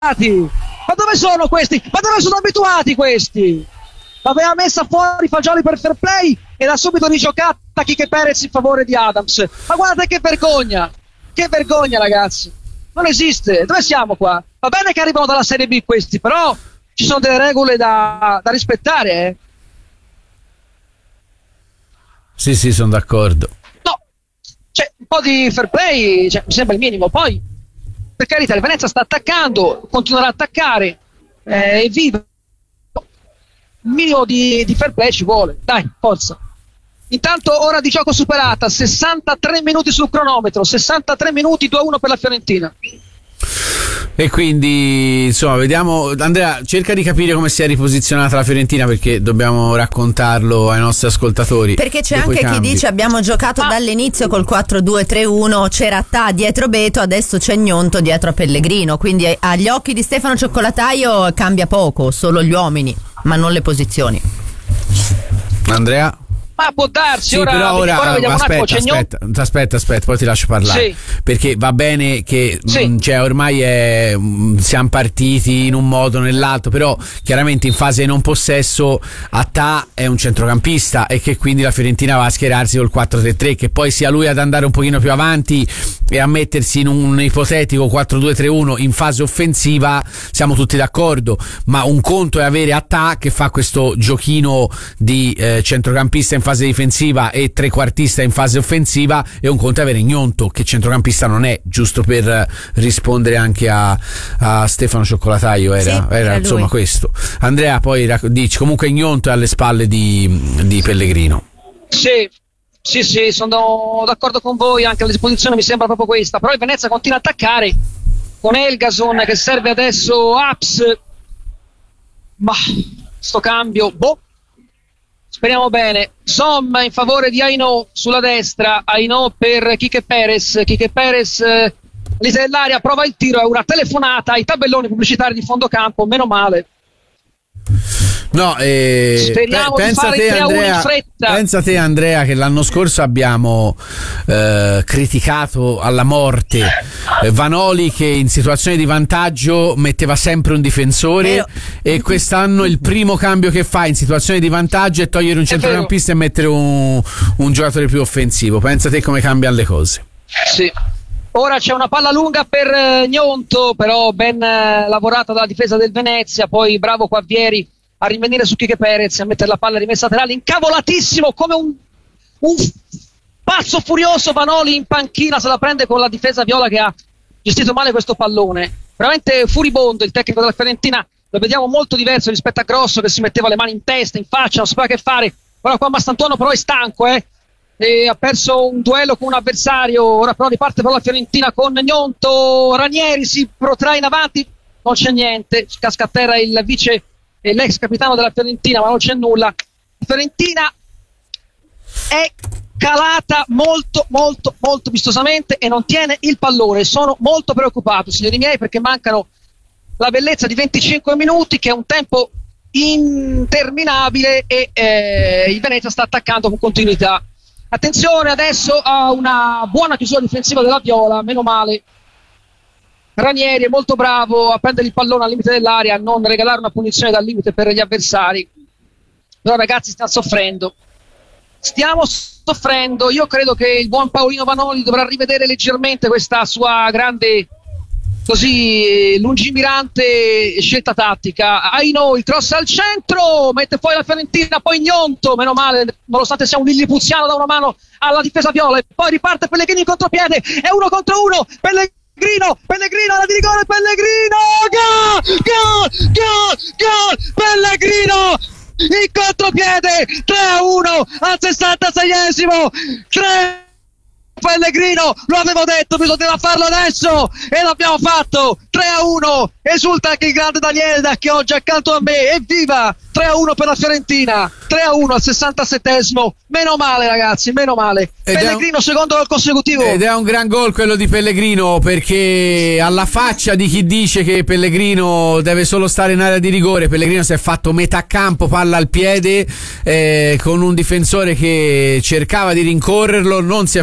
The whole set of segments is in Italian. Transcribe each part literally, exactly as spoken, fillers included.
Ma dove sono questi? Ma dove sono abituati questi? L'aveva messa fuori Fagioli per fair play e l'ha subito rigiocata Quique Perez in favore di Adams. Ma guardate che vergogna! Che vergogna, ragazzi! Non esiste. Dove siamo qua? Va bene che arrivano dalla Serie B questi, però ci sono delle regole da, da rispettare, eh? Sì, sì, sono d'accordo. No, cioè, un po' di fair play, cioè, mi sembra il minimo. Poi, per carità, il Venezia sta attaccando, continuerà a attaccare, eh, evviva. Un minimo di, di fair play ci vuole. Dai, forza. Intanto ora di gioco superata, sessantatré minuti sul cronometro, sessantatré minuti, due a uno per la Fiorentina. E quindi insomma vediamo. Andrea, cerca di capire come si è riposizionata la Fiorentina, perché dobbiamo raccontarlo ai nostri ascoltatori. Perché c'è anche chi dice abbiamo giocato ah. dall'inizio col quattro due tre uno, c'era Ta dietro Beto, adesso c'è Gnonto dietro a Pellegrino, quindi agli occhi di Stefano Cioccolataio cambia poco, solo gli uomini ma non le posizioni. Andrea? Ma può darsi, sì, ora, però ora, ora vediamo aspetta, un attimo, aspetta, aspetta, aspetta, poi ti lascio parlare. Sì. Perché va bene che sì. mh, cioè ormai è, mh, siamo partiti in un modo o nell'altro, però chiaramente in fase di non possesso Attà è un centrocampista e che quindi la Fiorentina va a schierarsi col quattro tre tre, che poi sia lui ad andare un pochino più avanti e a mettersi in un ipotetico quattro due tre uno in fase offensiva, siamo tutti d'accordo, ma un conto è avere Attà che fa questo giochino di eh, centrocampista in fase difensiva e trequartista in fase offensiva, e un conto è avere Gnonto che centrocampista non è, giusto per rispondere anche a, a Stefano Cioccolataio era, sì, era, era insomma questo. Andrea, poi dici comunque Gnonto è alle spalle di, di Pellegrino. Sì, sì, sì, sono d'accordo con voi, anche la disposizione mi sembra proprio questa, però il Venezia continua a attaccare con Elgason che serve adesso Aps, ma sto cambio, boh, speriamo bene. Som in favore di Aino sulla destra, Aino per Quique Perez, Quique Perez eh, all'interno dell'area, prova il tiro, è una telefonata ai tabelloni pubblicitari di fondo campo, meno male. No, eh, speriamo pe- pensa, di te, fare Andrea, in fretta. pensa te Andrea che l'anno scorso abbiamo eh, criticato alla morte eh, Vanoli, che in situazioni di vantaggio metteva sempre un difensore. Vero. E quest'anno il primo cambio che fa in situazioni di vantaggio è togliere un centrocampista e mettere un, un giocatore più offensivo. Pensa te come cambiano le cose. Sì. Ora c'è una palla lunga per eh, Gnonto, però ben eh, lavorata dalla difesa del Venezia, poi bravo Quavieri a rivenire su Quique Perez e a mettere la palla rimessa laterale, incavolatissimo come un, un pazzo furioso Vanoli in panchina, se la prende con la difesa viola che ha gestito male questo pallone, veramente furibondo il tecnico della Fiorentina, lo vediamo molto diverso rispetto a Grosso che si metteva le mani in testa, in faccia, non sapeva che fare. Ora qua Mastantuono però è stanco, eh e ha perso un duello con un avversario, ora però riparte per la Fiorentina con Gnonto, Ranieri si protrae in avanti, non c'è niente, casca a terra il vice e l'ex capitano della Fiorentina, ma non c'è nulla. La Fiorentina è calata molto molto molto vistosamente e non tiene il pallone. Sono molto preoccupato, signori miei, perché mancano la bellezza di venticinque minuti, che è un tempo interminabile, e eh, il Venezia sta attaccando con continuità. Attenzione adesso a una buona chiusura difensiva della Viola, meno male. Ranieri è molto bravo a prendere il pallone al limite dell'area, a non regalare una punizione dal limite per gli avversari. Però ragazzi, sta soffrendo. Stiamo soffrendo. Io credo che il buon Paolino Vanoli dovrà rivedere leggermente questa sua grande, così lungimirante scelta tattica. Aino, il cross al centro, mette fuori la Fiorentina, poi Gnonto, meno male, nonostante sia un lillipuziano da una mano alla difesa viola, e poi riparte Pellegrini in contropiede, è uno contro uno, Pellegrini Pellegrino, Pellegrino, alla di rigore, Pellegrino, gol, gol, gol, gol, Pellegrino, in contropiede, tre a uno al sessantaseiesimo, tre Pellegrino, lo avevo detto, bisognava farlo adesso e l'abbiamo fatto, tre a uno, esulta anche il grande Daniele che oggi è accanto a me, evviva, tre a uno per la Fiorentina, tre a uno al sessantasettesimo, meno male ragazzi, meno male. Ed Pellegrino un, secondo gol consecutivo. Ed è un gran gol quello di Pellegrino, perché alla faccia di chi dice che Pellegrino deve solo stare in area di rigore, Pellegrino si è fatto metà campo, palla al piede, eh, con un difensore che cercava di rincorrerlo, non si è fatto recuperare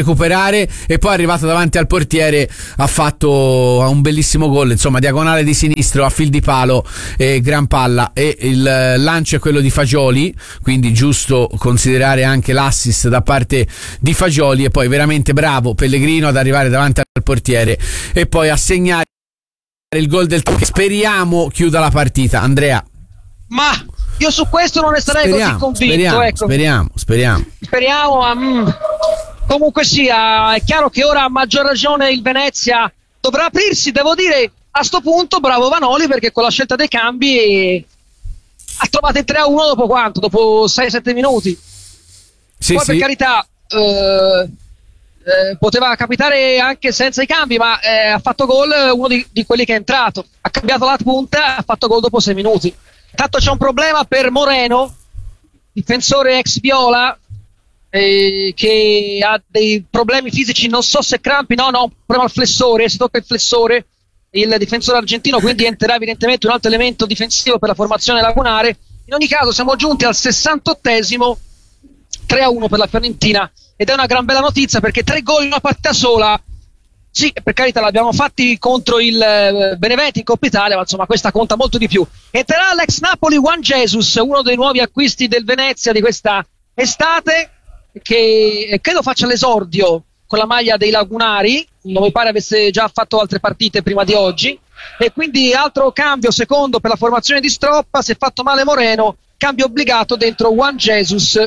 recuperare, e poi arrivato davanti al portiere ha fatto un bellissimo gol, insomma diagonale di sinistro a fil di palo, e gran palla, e il lancio è quello di Fagioli, quindi giusto considerare anche l'assist da parte di Fagioli, e poi veramente bravo Pellegrino ad arrivare davanti al portiere e poi a segnare il gol del che speriamo chiuda la partita. Andrea? Ma io su questo non ne sarei speriamo, così convinto, speriamo, ecco. speriamo, speriamo. Speriamo, ma mm, comunque sia, è chiaro che ora a maggior ragione il Venezia dovrà aprirsi. Devo dire, a sto punto bravo Vanoli, perché con la scelta dei cambi ha trovato il tre a uno dopo quanto? Dopo sei sette minuti. Sì, Poi sì. per carità eh, eh, poteva capitare anche senza i cambi, ma eh, ha fatto gol uno di, di quelli che è entrato, ha cambiato la punta, ha fatto gol dopo sei minuti. Tanto c'è un problema per Moreno, difensore ex Viola, eh, che ha dei problemi fisici, non so se crampi, no no, problema al flessore, si tocca il flessore il difensore argentino, quindi entrerà evidentemente un altro elemento difensivo per la formazione lagunare. In ogni caso siamo giunti al sessantottesimo, tre a uno per la Fiorentina, ed è una gran bella notizia, perché tre gol in una partita sola, sì, per carità l'abbiamo fatti contro il eh, Benevento in Coppa Italia, ma insomma questa conta molto di più. Entrerà l'ex Napoli Juan Jesus, uno dei nuovi acquisti del Venezia di questa estate, che credo faccia l'esordio con la maglia dei lagunari, non mi pare avesse già fatto altre partite prima di oggi, e quindi altro cambio secondo per la formazione di Stroppa. Si è fatto male Moreno, cambio obbligato dentro Juan Jesus.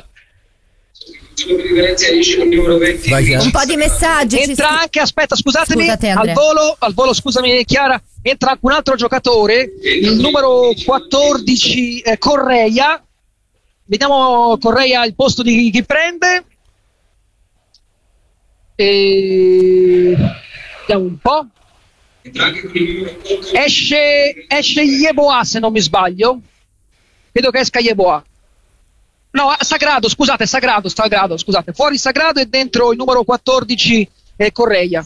Un po' di messaggi. Entra ci... anche, aspetta, scusatemi, Scusate, al volo, al volo, scusami Chiara, entra anche un altro giocatore, il numero quattordici, eh, Correia. Vediamo Correia il posto di chi prende. E... vediamo un po'. Esce, esce Yeboah, se non mi sbaglio. Credo che esca Yeboah. No, Sagrado, scusate, Sagrado, Sagrado, scusate. Fuori Sagrado e dentro il numero quattordici, eh, Correia.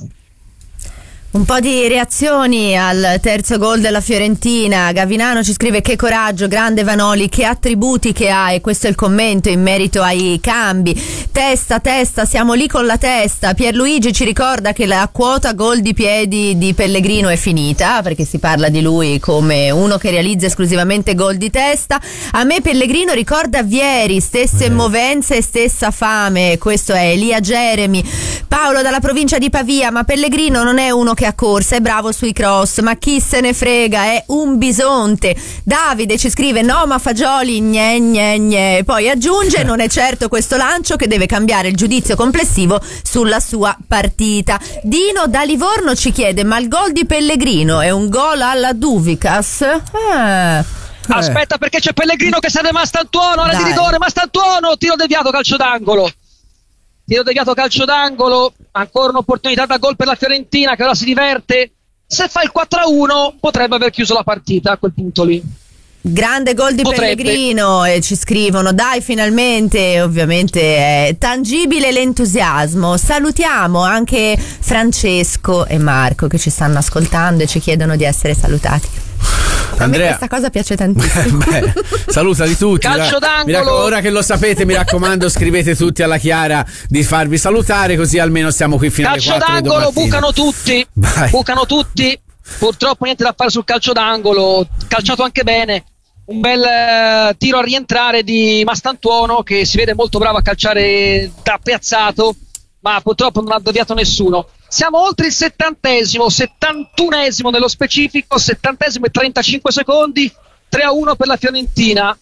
Un po' di reazioni al terzo gol della Fiorentina. Gavinano ci scrive: che coraggio, grande Vanoli, che attributi che ha, e questo è il commento in merito ai cambi. Testa, testa, siamo lì con la testa. Pierluigi ci ricorda che la quota gol di piedi di Pellegrino è finita, perché si parla di lui come uno che realizza esclusivamente gol di testa. A me Pellegrino ricorda Vieri, stesse movenze e stessa fame. Questo è Elia Jeremy. Paolo dalla provincia di Pavia: ma Pellegrino non è uno che a corsa, è bravo sui cross, ma chi se ne frega, è un bisonte. Davide ci scrive: no, ma Fagioli gne gne gne. Poi aggiunge: non è certo questo lancio che deve cambiare il giudizio complessivo sulla sua partita. Dino da Livorno ci chiede: ma il gol di Pellegrino è un gol alla Duvicas? Eh. Aspetta, perché c'è Pellegrino che serve Mastantuono, ora di Dai. rigore, Mastantuono, tiro deviato, calcio d'angolo. Tiro deviato, calcio d'angolo, ancora un'opportunità da gol per la Fiorentina, che ora si diverte. Se fa il quattro a uno potrebbe aver chiuso la partita a quel punto lì. Grande gol di Potrebbe. Pellegrino, e ci scrivono: dai, finalmente. Ovviamente è tangibile l'entusiasmo. Salutiamo anche Francesco e Marco che ci stanno ascoltando e ci chiedono di essere salutati. A me Andrea, questa cosa piace tantissimo. beh, saluta di tutti. Calcio Mi d'angolo. raccom- ora che lo sapete, mi raccomando, scrivete tutti alla Chiara di farvi salutare, così almeno stiamo qui fino alle Calcio quattro di d'angolo, domattina. bucano tutti, Vai. bucano tutti. Purtroppo niente da fare sul calcio d'angolo, calciato anche bene. Un bel eh, tiro a rientrare di Mastantuono, che si vede molto bravo a calciare da piazzato, ma purtroppo non ha deviato nessuno. Siamo oltre il settantesimo, settantunesimo nello specifico, settantesimo e trentacinque secondi, tre a uno per la Fiorentina.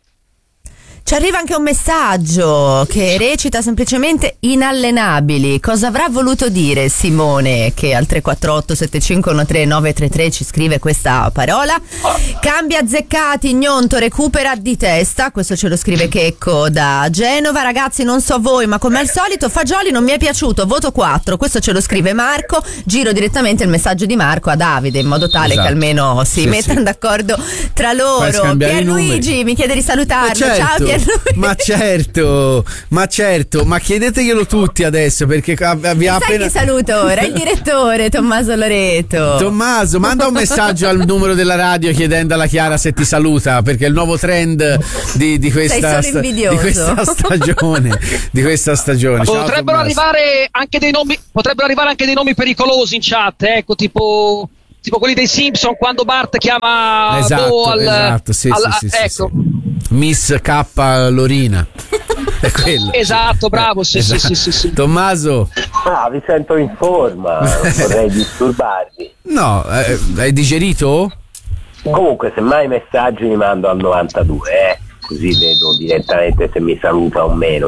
Ci arriva anche un messaggio che recita semplicemente: inallenabili. Cosa avrà voluto dire Simone, che al tre quattro otto sette cinque uno tre nove tre tre ci scrive questa parola? Cambia azzeccati, Gnonto recupera di testa. Questo ce lo scrive Checco da Genova. Ragazzi, non so voi, ma come al solito Fagioli non mi è piaciuto, voto quattro. Questo ce lo scrive Marco. Giro direttamente il messaggio di Marco a Davide, in modo tale Esatto. che almeno si Sì, mettano sì. d'accordo tra Fai loro. scambiare i Pierluigi numeri. mi chiede di salutarlo. Eh, certo. Ciao a lui. Ma certo, ma certo, ma chiedeteglielo tutti adesso, perché abbiamo Sai appena... chi saluto ora? Il direttore Tommaso Loreto. Tommaso, manda un messaggio al numero della radio chiedendo alla Chiara se ti saluta, perché è il nuovo trend di, di, questa, Sei solo sta, invidioso. di questa stagione. Di questa stagione. Ciao, potrebbero Tommaso. arrivare anche dei nomi, potrebbero arrivare anche dei nomi pericolosi in chat, ecco, tipo tipo quelli dei Simpson quando Bart chiama Esatto, Bo al, esatto, sì, al, sì, sì, ecco. sì, sì. Miss K Lorina. È quello. Esatto, bravo, sì, Esatto. sì, sì, sì, sì. Tommaso. Ah, vi sento in forma, vorrei disturbarvi. No, eh, hai digerito? Comunque, se mai messaggi li mando al novantadue, eh? Così vedo direttamente se mi saluta o meno.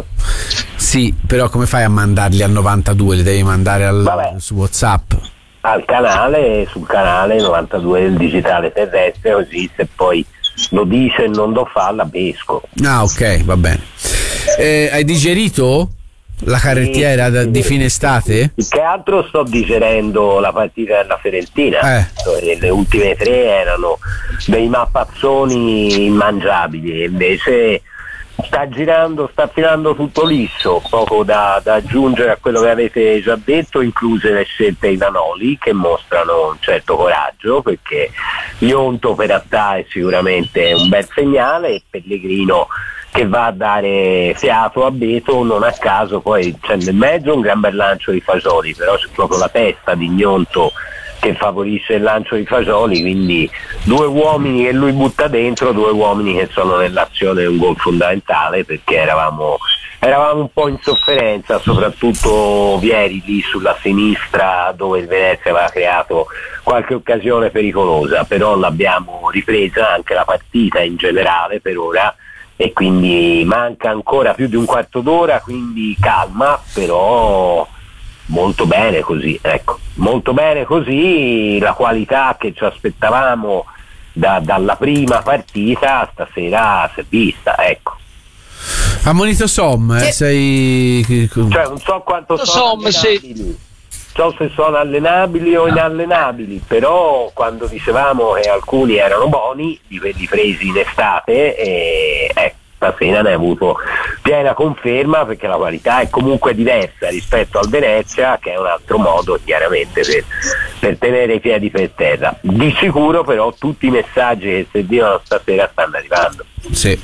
Sì, però come fai a mandarli al novantadue? Li devi mandare al, Vabbè. su WhatsApp? Al canale, sul canale novantadue del digitale terrestre, così se poi lo dice e non lo fa la pesco. Ah, ok, va bene. Eh, hai digerito la carrettiera da- di fine estate? Più che altro sto digerendo la partita della Fiorentina. Eh. Le ultime tre erano dei mappazzoni immangiabili, e invece sta girando, sta filando tutto liscio, poco da, da aggiungere a quello che avete già detto, incluse le scelte di Danoli che mostrano un certo coraggio, perché Ionto per Attà è sicuramente un bel segnale, e Pellegrino che va a dare fiato a Beto, non a caso poi c'è nel mezzo un gran bel lancio di Fagioli, però c'è proprio la testa di Gnonto che favorisce il lancio di Fagioli, quindi due uomini che lui butta dentro, due uomini che sono nell'azione di un gol fondamentale, perché eravamo, eravamo un po' in sofferenza, soprattutto Vieri lì sulla sinistra dove il Venezia aveva creato qualche occasione pericolosa, però l'abbiamo ripresa anche la partita in generale per ora, e quindi manca ancora più di un quarto d'ora, quindi calma, però molto bene così, ecco, molto bene così, la qualità che ci aspettavamo da, dalla prima partita stasera si è vista, ecco. Ammonito Som, eh, Sì. sei... Cioè non so quanto sono Som, sì. allenabili, so se sono allenabili o inallenabili, però quando dicevamo che alcuni erano buoni, di quelli presi in estate, e ecco, stasera ne ha avuto piena conferma, perché la qualità è comunque diversa rispetto al Venezia, che è un altro modo chiaramente per, per tenere i piedi per terra. Di sicuro però tutti i messaggi che servivano stasera stanno arrivando. Sì.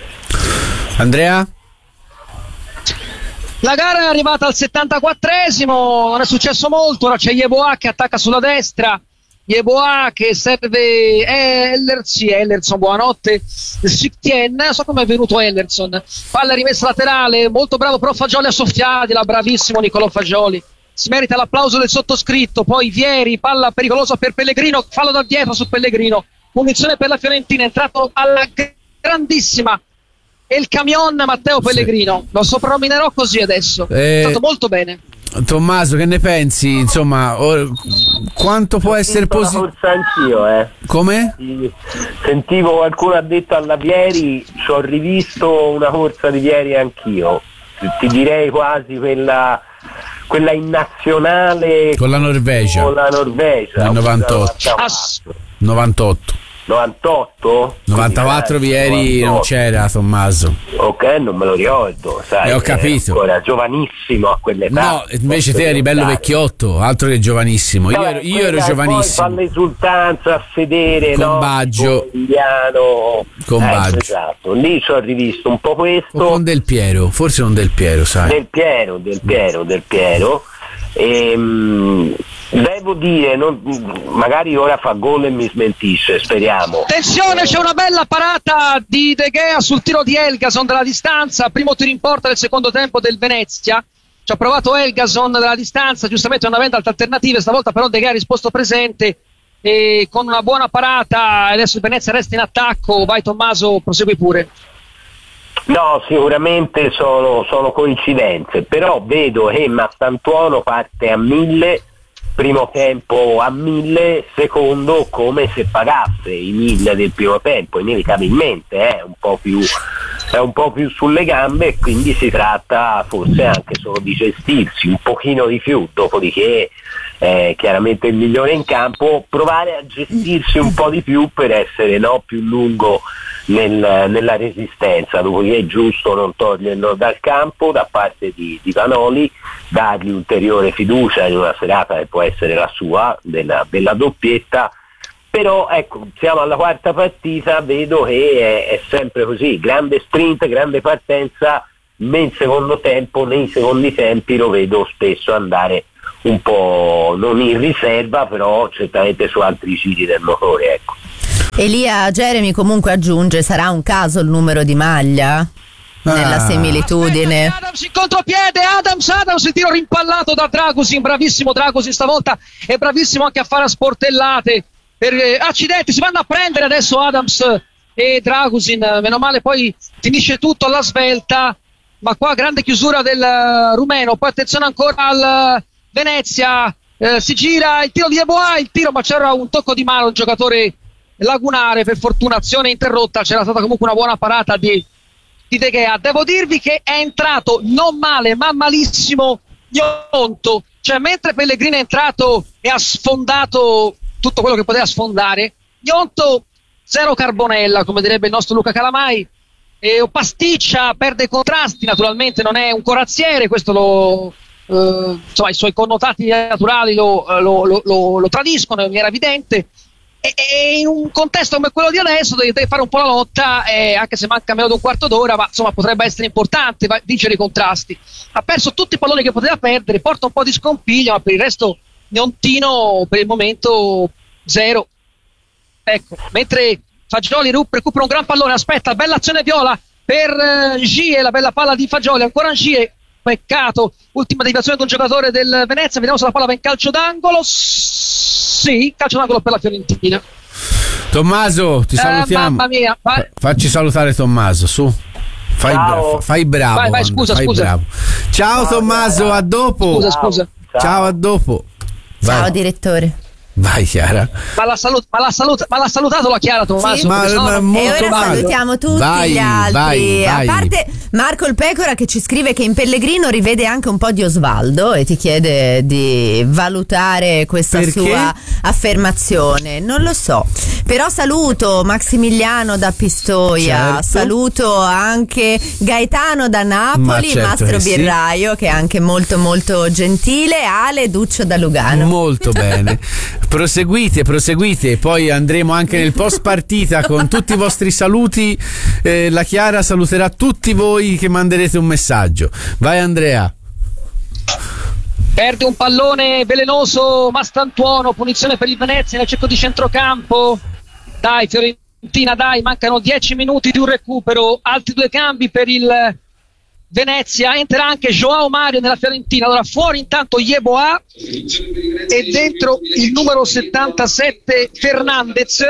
Andrea? La gara è arrivata al settantaquattresimo, non è successo molto, ora c'è Yeboah che attacca sulla destra, Yeboah che serve Ellerson, Ellerson, buonanotte, Sictien, non so come è venuto Ellerson, palla rimessa laterale, molto bravo però Fagioli a soffiargliela, bravissimo Nicolò Fagioli, si merita l'applauso del sottoscritto. Poi Vieri, palla pericolosa per Pellegrino, fallo da dietro su Pellegrino, punizione per la Fiorentina, è entrato alla grandissima e il camion Matteo Pellegrino, sì. Lo soprannominerò così adesso, eh, è stato molto bene. Tommaso, che ne pensi? Insomma, or, quanto può essere positivo? Forse anch'io, eh. Come? Sentivo qualcuno ha detto alla Vieri, ci ho rivisto una corsa di Vieri anch'io, ti direi quasi quella quella in nazionale con la Norvegia, con la Norvegia nel novantotto. Ass- novantotto novantotto? novantaquattro Vieri non c'era Tommaso. Ok, non me lo ricordo, sai. Eh, ho capito. Ancora giovanissimo a quell'età. No, invece te eri bello vecchiotto, altro che giovanissimo. Io, Vabbè, ero, io ero giovanissimo. Poi fa l'esultanza a sedere, con no? Baggio. Indiano. Con eh, Baggio. Esatto. Lì ci ho rivisto un po' questo. O con Del Piero, forse non Del Piero, sai. Del Piero, Del Piero, Del Piero. E, mh, devo dire, non, magari ora fa gol e mi smentisce, speriamo. Attenzione, c'è una bella parata di De Gea sul tiro di Elgason dalla distanza, primo tiro in porta del secondo tempo del Venezia. Ci ha provato Elgason dalla distanza, giustamente non avendo altre alternative, stavolta però De Gea ha risposto presente e con una buona parata adesso il Venezia resta in attacco. Vai Tommaso, prosegui pure. No, sicuramente sono, sono coincidenze, però vedo che Mastantuono parte a mille, primo tempo a mille, secondo come se pagasse i mille del primo tempo, inevitabilmente è un po' più, è un po' più sulle gambe, e quindi si tratta forse anche solo di gestirsi un pochino di più, dopodiché eh, chiaramente il migliore in campo, provare a gestirsi un po' di più per essere no, più lungo nel, nella resistenza, dopodiché è giusto non toglierlo dal campo da parte di, di Vanoli, dargli ulteriore fiducia in una serata che può essere la sua, della, della doppietta. Però ecco, siamo alla quarta partita, vedo che è, è sempre così, grande sprint, grande partenza, nel secondo tempo, nei secondi tempi lo vedo spesso andare un po' non in riserva, però certamente su altri giri del motore, ecco. Elia Jeremy comunque aggiunge: sarà un caso il numero di maglia ah. nella similitudine. Aspetta, Adams in contropiede, Adams, Adams, il tiro rimpallato da Dragusin, bravissimo Dragusin stavolta, è bravissimo anche a fare a sportellate. Per, eh, accidenti, si vanno a prendere adesso Adams e Dragusin, meno male poi finisce tutto alla svelta, ma qua grande chiusura del uh, rumeno, poi attenzione ancora al uh, Venezia, eh, si gira il tiro di Yeboah, il tiro, ma c'era un tocco di mano, un giocatore lagunare, per fortuna azione interrotta, c'era stata comunque una buona parata di, di De Gea. Devo dirvi che è entrato non male ma malissimo Gnonto, cioè mentre Pellegrini è entrato e ha sfondato tutto quello che poteva sfondare, Gnonto zero carbonella, come direbbe il nostro Luca Calamai, e pasticcia, perde i contrasti, naturalmente non è un corazziere, questo lo Uh, insomma i suoi connotati naturali lo, lo, lo, lo, lo tradiscono, mi era evidente, e, e in un contesto come quello di adesso deve, deve fare un po' la lotta, eh, anche se manca meno di un quarto d'ora, ma insomma potrebbe essere importante va, vincere i contrasti. Ha perso tutti i palloni che poteva perdere, porta un po' di scompiglio, ma per il resto Gnontino per il momento zero, ecco. Mentre Fagioli recupera un gran pallone, aspetta, bella azione viola per uh, Gie, la bella palla di Fagioli, ancora Gie, peccato, ultima deviazione di un giocatore del Venezia, vediamo se la palla va in calcio d'angolo. Sì, calcio d'angolo per la Fiorentina. Tommaso, ti salutiamo. Eh, mamma mia, vai. Facci salutare Tommaso, su. Fai, bra- fai bravo. Vai, vai, scusa, fai scusa. Bravo. Ciao, ciao Tommaso, a dopo. Scusa, scusa. Ciao, ciao a dopo. Ciao vai. Direttore. Vai Chiara. Ma l'ha, salut- ma l'ha, salut- ma l'ha salutato la Chiara Tommaso? Sì, ma, ma molto e ora male. salutiamo tutti vai, gli altri. Vai, vai. A parte Marco il Pecora che ci scrive che in Pellegrino rivede anche un po' di Osvaldo e ti chiede di valutare questa Perché? sua affermazione. Non lo so. Però saluto Massimiliano da Pistoia, certo. saluto anche Gaetano da Napoli, Ma certo Mastro che Birraio sì. che è anche molto molto gentile, Ale Duccio da Lugano. Molto bene. Proseguite, proseguite, poi andremo anche nel post partita con tutti i vostri saluti. Eh, la Chiara saluterà tutti voi che manderete un messaggio. Vai Andrea. Perde un pallone velenoso Mastantuono, punizione per il Venezia nel cerco di centrocampo. Dai Fiorentina, dai, mancano dieci minuti di un recupero, altri due cambi per il Venezia, entra anche Joao Mario nella Fiorentina. Allora fuori intanto Yeboah e dentro il numero settantasette Fernandez,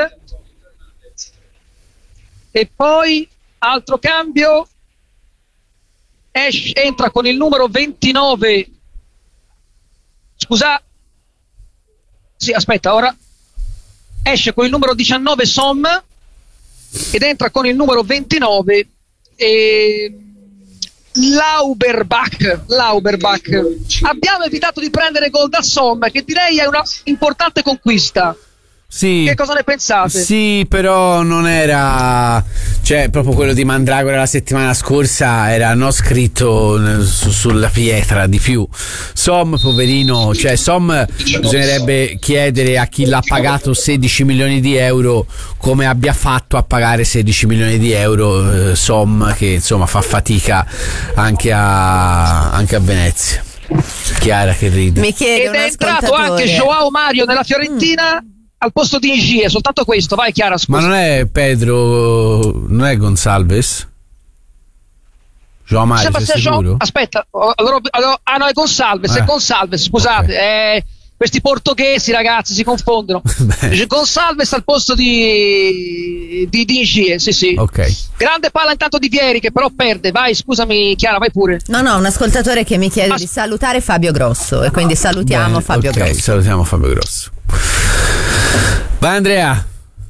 e poi altro cambio, Esh entra con il numero ventinove, scusa sì aspetta ora esce con il numero diciannove Som ed entra con il numero ventinove e Lauberbach, Lauberbach. Abbiamo evitato di prendere gol da Som, che direi è una importante conquista. Sì. Che cosa ne pensate? Sì, però non era, cioè proprio quello di Mandragora la settimana scorsa era non scritto su, sulla pietra di più. Som, poverino, cioè Som bisognerebbe chiedere a chi l'ha pagato sedici milioni di euro come abbia fatto a pagare sedici milioni di euro eh, Som, che insomma fa fatica anche a, anche a Venezia. Chiara che ride. Mi chiede Ed un è entrato ascoltatore. anche Joao Mario nella Fiorentina mm. al posto di Ingie, soltanto questo. Vai Chiara, scusa. Ma non è Pedro, non è Gonçalves? Joao Mario, sei sia sicuro? Joao... Aspetta, allora, allora, ah no, è Gonçalves, eh. è Gonçalves, scusate. Okay. Eh, questi portoghesi ragazzi si confondono. Gonçalves al posto di di, di Ingie, sì sì. Ok. Grande palla intanto di Vieri che però perde. Vai, scusami Chiara, vai pure. No, no, un ascoltatore che mi chiede Ma... di salutare Fabio Grosso e quindi salutiamo Bene, Fabio okay, Grosso. salutiamo Fabio Grosso. Vai Andrea.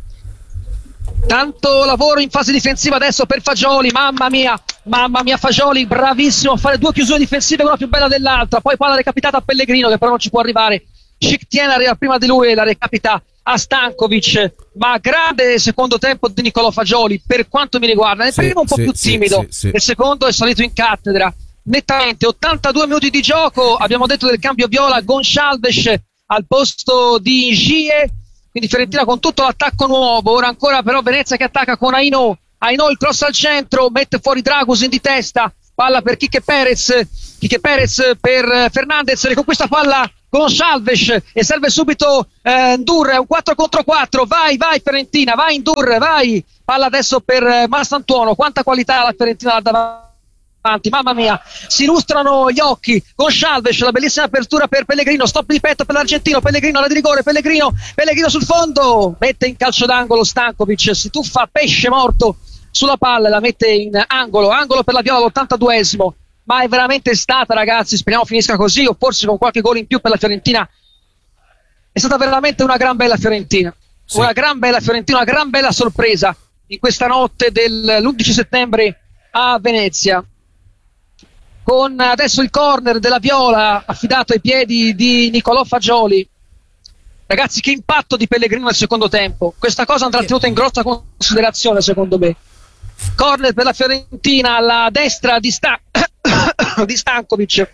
Tanto lavoro in fase difensiva adesso per Fagioli, mamma mia, mamma mia Fagioli, bravissimo a fare due chiusure difensive, una più bella dell'altra, poi palla recapitata a Pellegrino che però non ci può arrivare Shikhtien arriva prima di lui e la recapita a Stankovic, ma grande secondo tempo di Nicolò Fagioli per quanto mi riguarda. Nel sì, primo un po' sì, più sì, timido, sì, sì. nel secondo è salito in cattedra nettamente. Ottantadue minuti di gioco, abbiamo detto del cambio viola, Gonçalves al posto di Gie, quindi Fiorentina con tutto l'attacco nuovo. Ora ancora però Venezia che attacca con Aino, Aino il cross al centro, mette fuori Dragusin di testa, palla per Quique Perez, Quique Perez per Fernandez, riconquista palla Gonçalves e serve subito eh, Ndur, è un quattro contro quattro, vai vai Fiorentina, vai Ndur, vai, palla adesso per eh, Mastantuono. Quanta qualità la Fiorentina da davanti, mamma mia, si illustrano gli occhi. Gonçalves, la bellissima apertura per Pellegrino, stop di petto per l'Argentino, Pellegrino alla di rigore, Pellegrino, Pellegrino sul fondo, mette in calcio d'angolo Stankovic, si tuffa pesce morto sulla palla, la mette in angolo, angolo per la Viola all'ottantaduesimo. Ma è veramente stata, ragazzi, speriamo finisca così o forse con qualche gol in più per la Fiorentina, è stata veramente una gran bella Fiorentina, sì. una gran bella Fiorentina, una gran bella sorpresa in questa notte dell'undici settembre a Venezia, con adesso il corner della Viola affidato ai piedi di Nicolò Fagioli. Ragazzi, che impatto di Pellegrino nel secondo tempo, questa cosa andrà tenuta in grossa considerazione secondo me. Corner per la Fiorentina alla destra di, Sta- di Stankovic.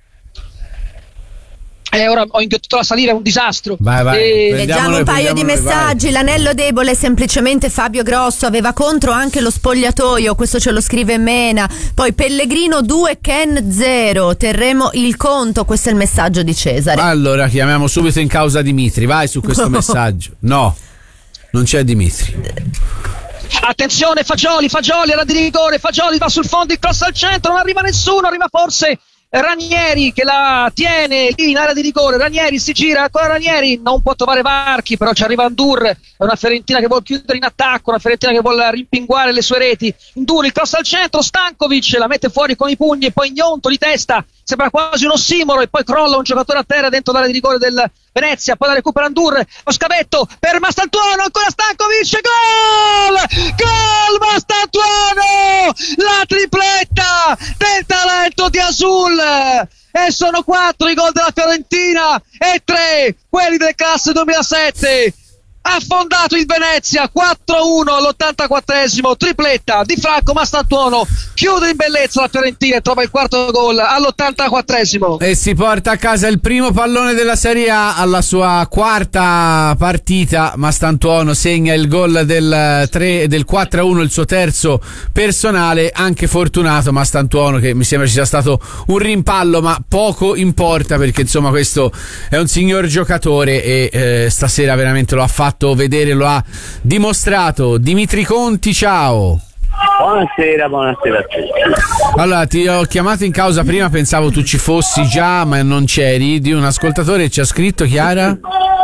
E ora ho inghiottito la saliva, è un disastro. Vai, vai. E... Leggiamo un paio di messaggi. Vai. L'anello debole è semplicemente Fabio Grosso, aveva contro anche lo spogliatoio, questo ce lo scrive Mena. Poi Pellegrino due, Ken zero, terremo il conto, questo è il messaggio di Cesare. Allora chiamiamo subito in causa Dimitri, vai su questo messaggio. No, non c'è Dimitri. Attenzione Fagioli, Fagioli alla di rigore, Fagioli va sul fondo, il cross al centro, non arriva nessuno, arriva forse Ranieri che la tiene lì in area di rigore. Ranieri si gira, ancora Ranieri, non può trovare varchi, però ci arriva Ndur, è una Fiorentina che vuole chiudere in attacco, una Fiorentina che vuole rimpinguare le sue reti. Ndur, il cross al centro, Stankovic la mette fuori con i pugni e poi Gnonto di testa, sembra quasi un ossimoro e poi crolla un giocatore a terra dentro l'area di rigore del Venezia, poi la recupera Ndur, lo scavetto per Mastantuono, ancora Stankovic, gol! Gol Mastantuono! La tripletta del talento di Azul! E sono quattro i gol della Fiorentina e tre quelli del classe duemilasette. Affondato il Venezia quattro a uno all'ottantaquattresimo, tripletta di Franco Mastantuono, chiude in bellezza la Fiorentina e trova il quarto gol all'ottantaquattresimo e si porta a casa il primo pallone della Serie A alla sua quarta partita. Mastantuono segna il gol del, tre, del quattro a uno, il suo terzo personale, anche fortunato Mastantuono, che mi sembra ci sia stato un rimpallo, ma poco importa perché insomma questo è un signor giocatore e eh, stasera veramente lo ha fatto vedere, lo ha dimostrato. Dimitri Conti, ciao. Buonasera, buonasera a tutti. Allora, ti ho chiamato in causa prima, pensavo tu ci fossi già, ma non c'eri. Di un ascoltatore ci ha scritto, Chiara?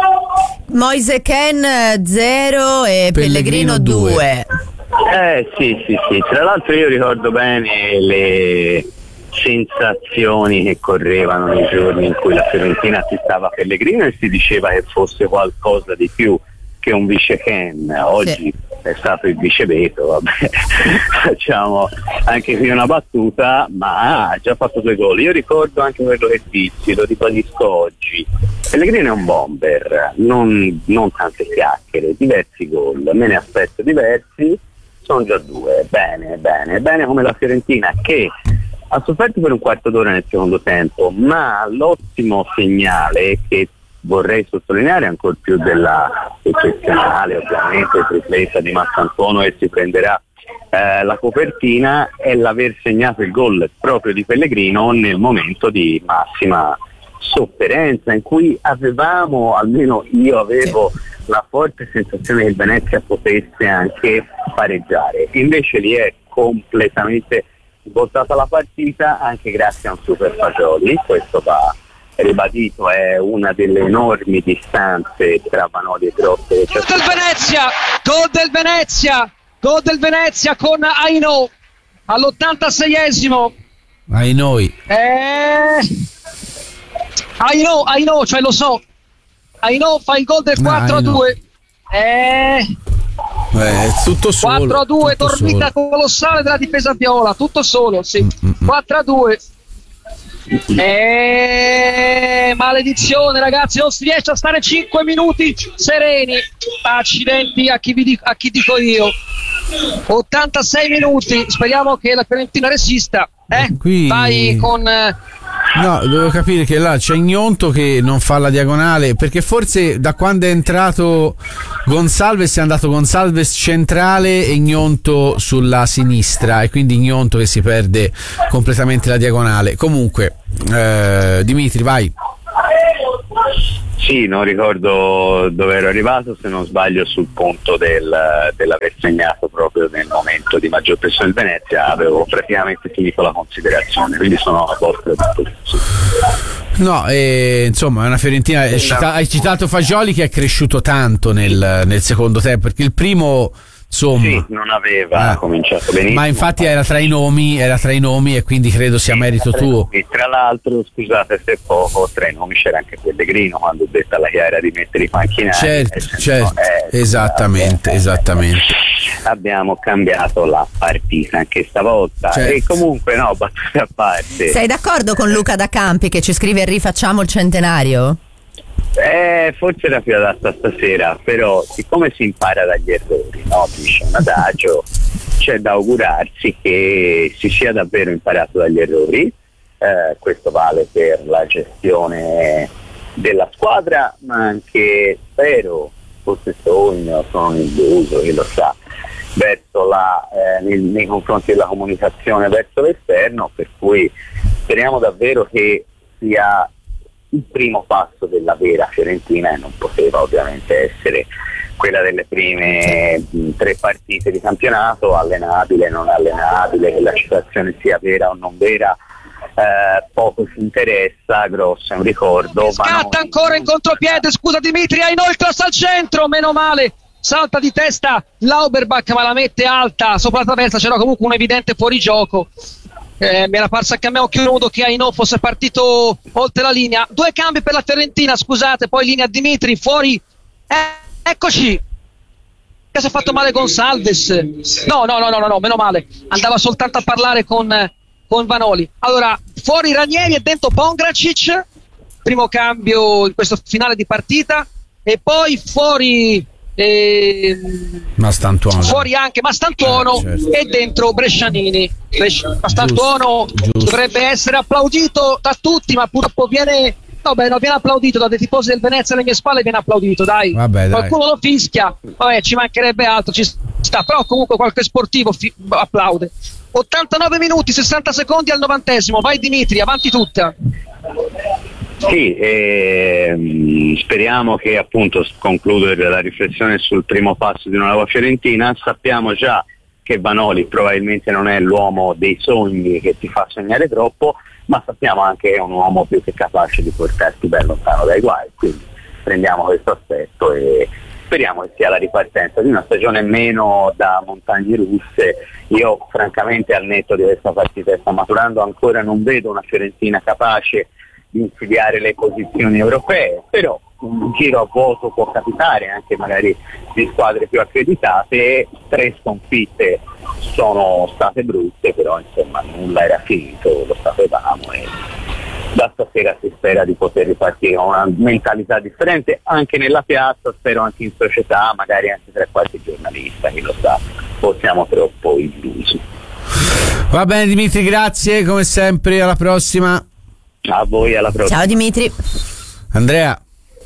Moise Ken zero e Pellegrino due. Eh sì, sì, sì. Tra l'altro io ricordo bene le sensazioni che correvano nei giorni in cui la Fiorentina assistava Pellegrino e si diceva che fosse qualcosa di più che un vice Ken. Oggi sì. È stato il vice Beto, vabbè. Facciamo anche qui una battuta, ma ha già fatto due gol. Io ricordo anche quello che dissi, lo ribadisco oggi. Pellegrino è un bomber, non, non tante chiacchiere, diversi gol, me ne aspetto diversi, sono già due. Bene, bene, bene come la Fiorentina che ha sofferto per un quarto d'ora nel secondo tempo, ma l'ottimo segnale che vorrei sottolineare ancor più della eccezionale ovviamente tripletta di Mastantuono e si prenderà eh, la copertina è l'aver segnato il gol proprio di Pellegrino nel momento di massima sofferenza in cui avevamo, almeno io avevo la forte sensazione che il Venezia potesse anche pareggiare, invece lì è completamente svoltata la partita anche grazie a un super Fagioli. Questo va ribadito, è una delle enormi distanze tra Vanoli e Grotte. Gol del Venezia, gol del Venezia, gol del Venezia con Aino all'ottantaseiesimo. Ainoi. Eh... Aino, Aino, cioè lo so. Aino fa il gol del quattro a due. Eh... Beh, è tutto solo. quattro a due, dormita colossale della difesa viola, tutto solo, sì. Mm-mm. quattro a due. Eh, maledizione ragazzi, non si riesce a stare cinque minuti sereni. Accidenti a chi, vi dico, a chi dico io. ottantasei minuti, speriamo che la Fiorentina resista. Eh? Qui... Vai con... Eh... No, devo capire che là c'è Gnonto che non fa la diagonale, perché forse da quando è entrato Gonçalves è andato Gonçalves centrale e Gnonto sulla sinistra, e quindi Gnonto che si perde completamente la diagonale. Comunque eh, Dimitri, vai. Sì, non ricordo dove ero arrivato, se non sbaglio sul punto del, dell'aver segnato proprio nel momento di maggior pressione del Venezia. Avevo praticamente finito la considerazione, quindi sono a posto. No, eh, insomma è una Fiorentina, hai citato, hai citato Fagioli che è cresciuto tanto nel, nel secondo tempo, perché il primo insomma sì, non aveva eh, cominciato benissimo, ma infatti era tra i nomi era tra i nomi e quindi credo sia sì, merito tuo. E tra l'altro, scusate se poco, tra i nomi c'era anche Pellegrino, quando ho detto alla Chiara di mettere i panchinari. Certo, certo, eh, esattamente, eh, esattamente. Abbiamo cambiato la partita anche stavolta, certo. E comunque no, battute a parte. Sei d'accordo con Luca da Campi che ci scrive rifacciamo il centenario? Eh, forse era più adatta stasera, però siccome si impara dagli errori, no? Dice un adagio, c'è da augurarsi che si sia davvero imparato dagli errori. Eh, questo vale per la gestione della squadra, ma anche, spero, forse sogno, sono illuso, chi lo sa, verso la, eh, nei, nei confronti della comunicazione verso l'esterno, per cui speriamo davvero che sia il primo passo della vera Fiorentina, e non poteva ovviamente essere quella delle prime mh, tre partite di campionato, allenabile, non allenabile, che la situazione sia vera o non vera, eh, poco ci interessa, grosso è un ricordo. Scatta non... ancora in contropiede, scusa Dimitri, hai il cross al centro, meno male, salta di testa Lauberbach ma la mette alta sopra la traversa, c'era comunque un evidente fuorigioco. Eh, mi era parso anche a me occhio nudo che Aino fosse partito oltre la linea. Due cambi per la Fiorentina, scusate, poi linea Dimitri, fuori, eh, eccoci, che si è fatto male Gonçalves, no no no no no meno male, andava soltanto a parlare con, con Vanoli. Allora fuori Ranieri e dentro Pongracic, primo cambio in questo finale di partita, e poi fuori eh, Mastantuono, fuori anche Mastantuono, eh, certo. E dentro Brescianini. Mastantuono giusto, giusto. dovrebbe essere applaudito da tutti, ma purtroppo viene no, beh, no, viene applaudito da dei tifosi del Venezia alle mie spalle, viene applaudito, dai. Vabbè, dai. Qualcuno lo fischia, vabbè, ci mancherebbe altro, ci sta, però comunque qualche sportivo fi- applaude. ottantanove minuti, sessanta secondi al novantesimo, vai Dimitri, avanti tutta. Sì, ehm, speriamo che appunto concludere la riflessione sul primo passo di una nuova Fiorentina. Sappiamo già che Vanoli probabilmente non è l'uomo dei sogni che ti fa sognare troppo, ma sappiamo anche che è un uomo più che capace di portarti ben lontano dai guai, quindi prendiamo questo aspetto e speriamo che sia la ripartenza di una stagione meno da montagne russe. Io francamente, al netto di questa partita che sta maturando, ancora non vedo una Fiorentina capace di insidiare le posizioni europee, però un giro a vuoto può capitare anche magari di squadre più accreditate. Tre sconfitte sono state brutte, però insomma nulla era finito, lo sapevamo, e da stasera si spera di poter ripartire con una mentalità differente anche nella piazza, spero anche in società, magari anche tra qualche giornalista, chi lo sa, o siamo troppo illusi. Va bene Dimitri, grazie come sempre, alla prossima. A voi, alla prossima. Ciao Dimitri. Andrea.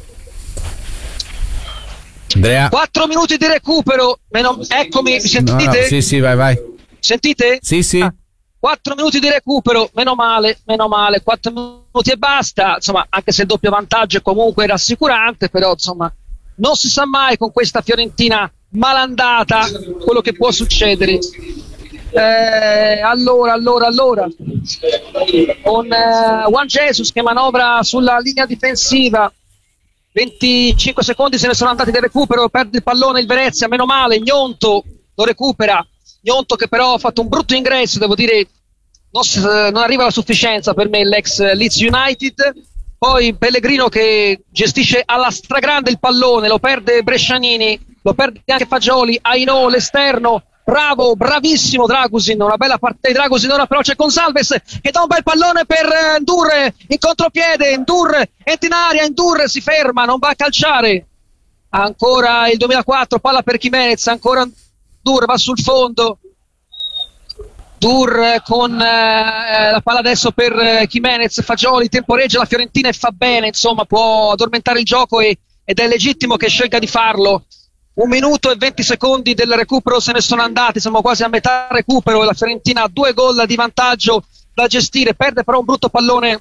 Andrea. Quattro minuti di recupero, meno... eccomi, mi sentite? No, no, sì, sì, vai, vai. Sentite? Sì, sì. Ah, quattro minuti di recupero, meno male, meno male, quattro minuti e basta, insomma, anche se il doppio vantaggio è comunque rassicurante, però insomma, non si sa mai con questa Fiorentina malandata quello che può succedere. Eh, allora, allora, allora, con eh, Juan Jesus che manovra sulla linea difensiva, venticinque secondi se ne sono andati del recupero, perde il pallone il Venezia, meno male, Gnonto lo recupera, Gnonto che però ha fatto un brutto ingresso, devo dire, non, non arriva alla sufficienza per me l'ex Leeds United. Poi Pellegrino che gestisce alla stragrande il pallone, lo perde Brescianini, lo perde anche Fagioli, Aino l'esterno, bravo, bravissimo Dragusin, una bella partita di Dragusin. Ora però c'è Gonçalves che dà un bel pallone per Ndur in contropiede, Ndur entra in aria, Ndur si ferma, non va a calciare. Ancora il duemilaquattro, palla per Jimenez, ancora Ndur, va sul fondo. Ndur con eh, la palla adesso per eh, Jimenez, Fagioli temporeggia la Fiorentina e fa bene, insomma può addormentare il gioco e, ed è legittimo che scelga di farlo. Un minuto e venti secondi del recupero se ne sono andati, siamo quasi a metà recupero e la Fiorentina ha due gol di vantaggio da gestire, perde però un brutto pallone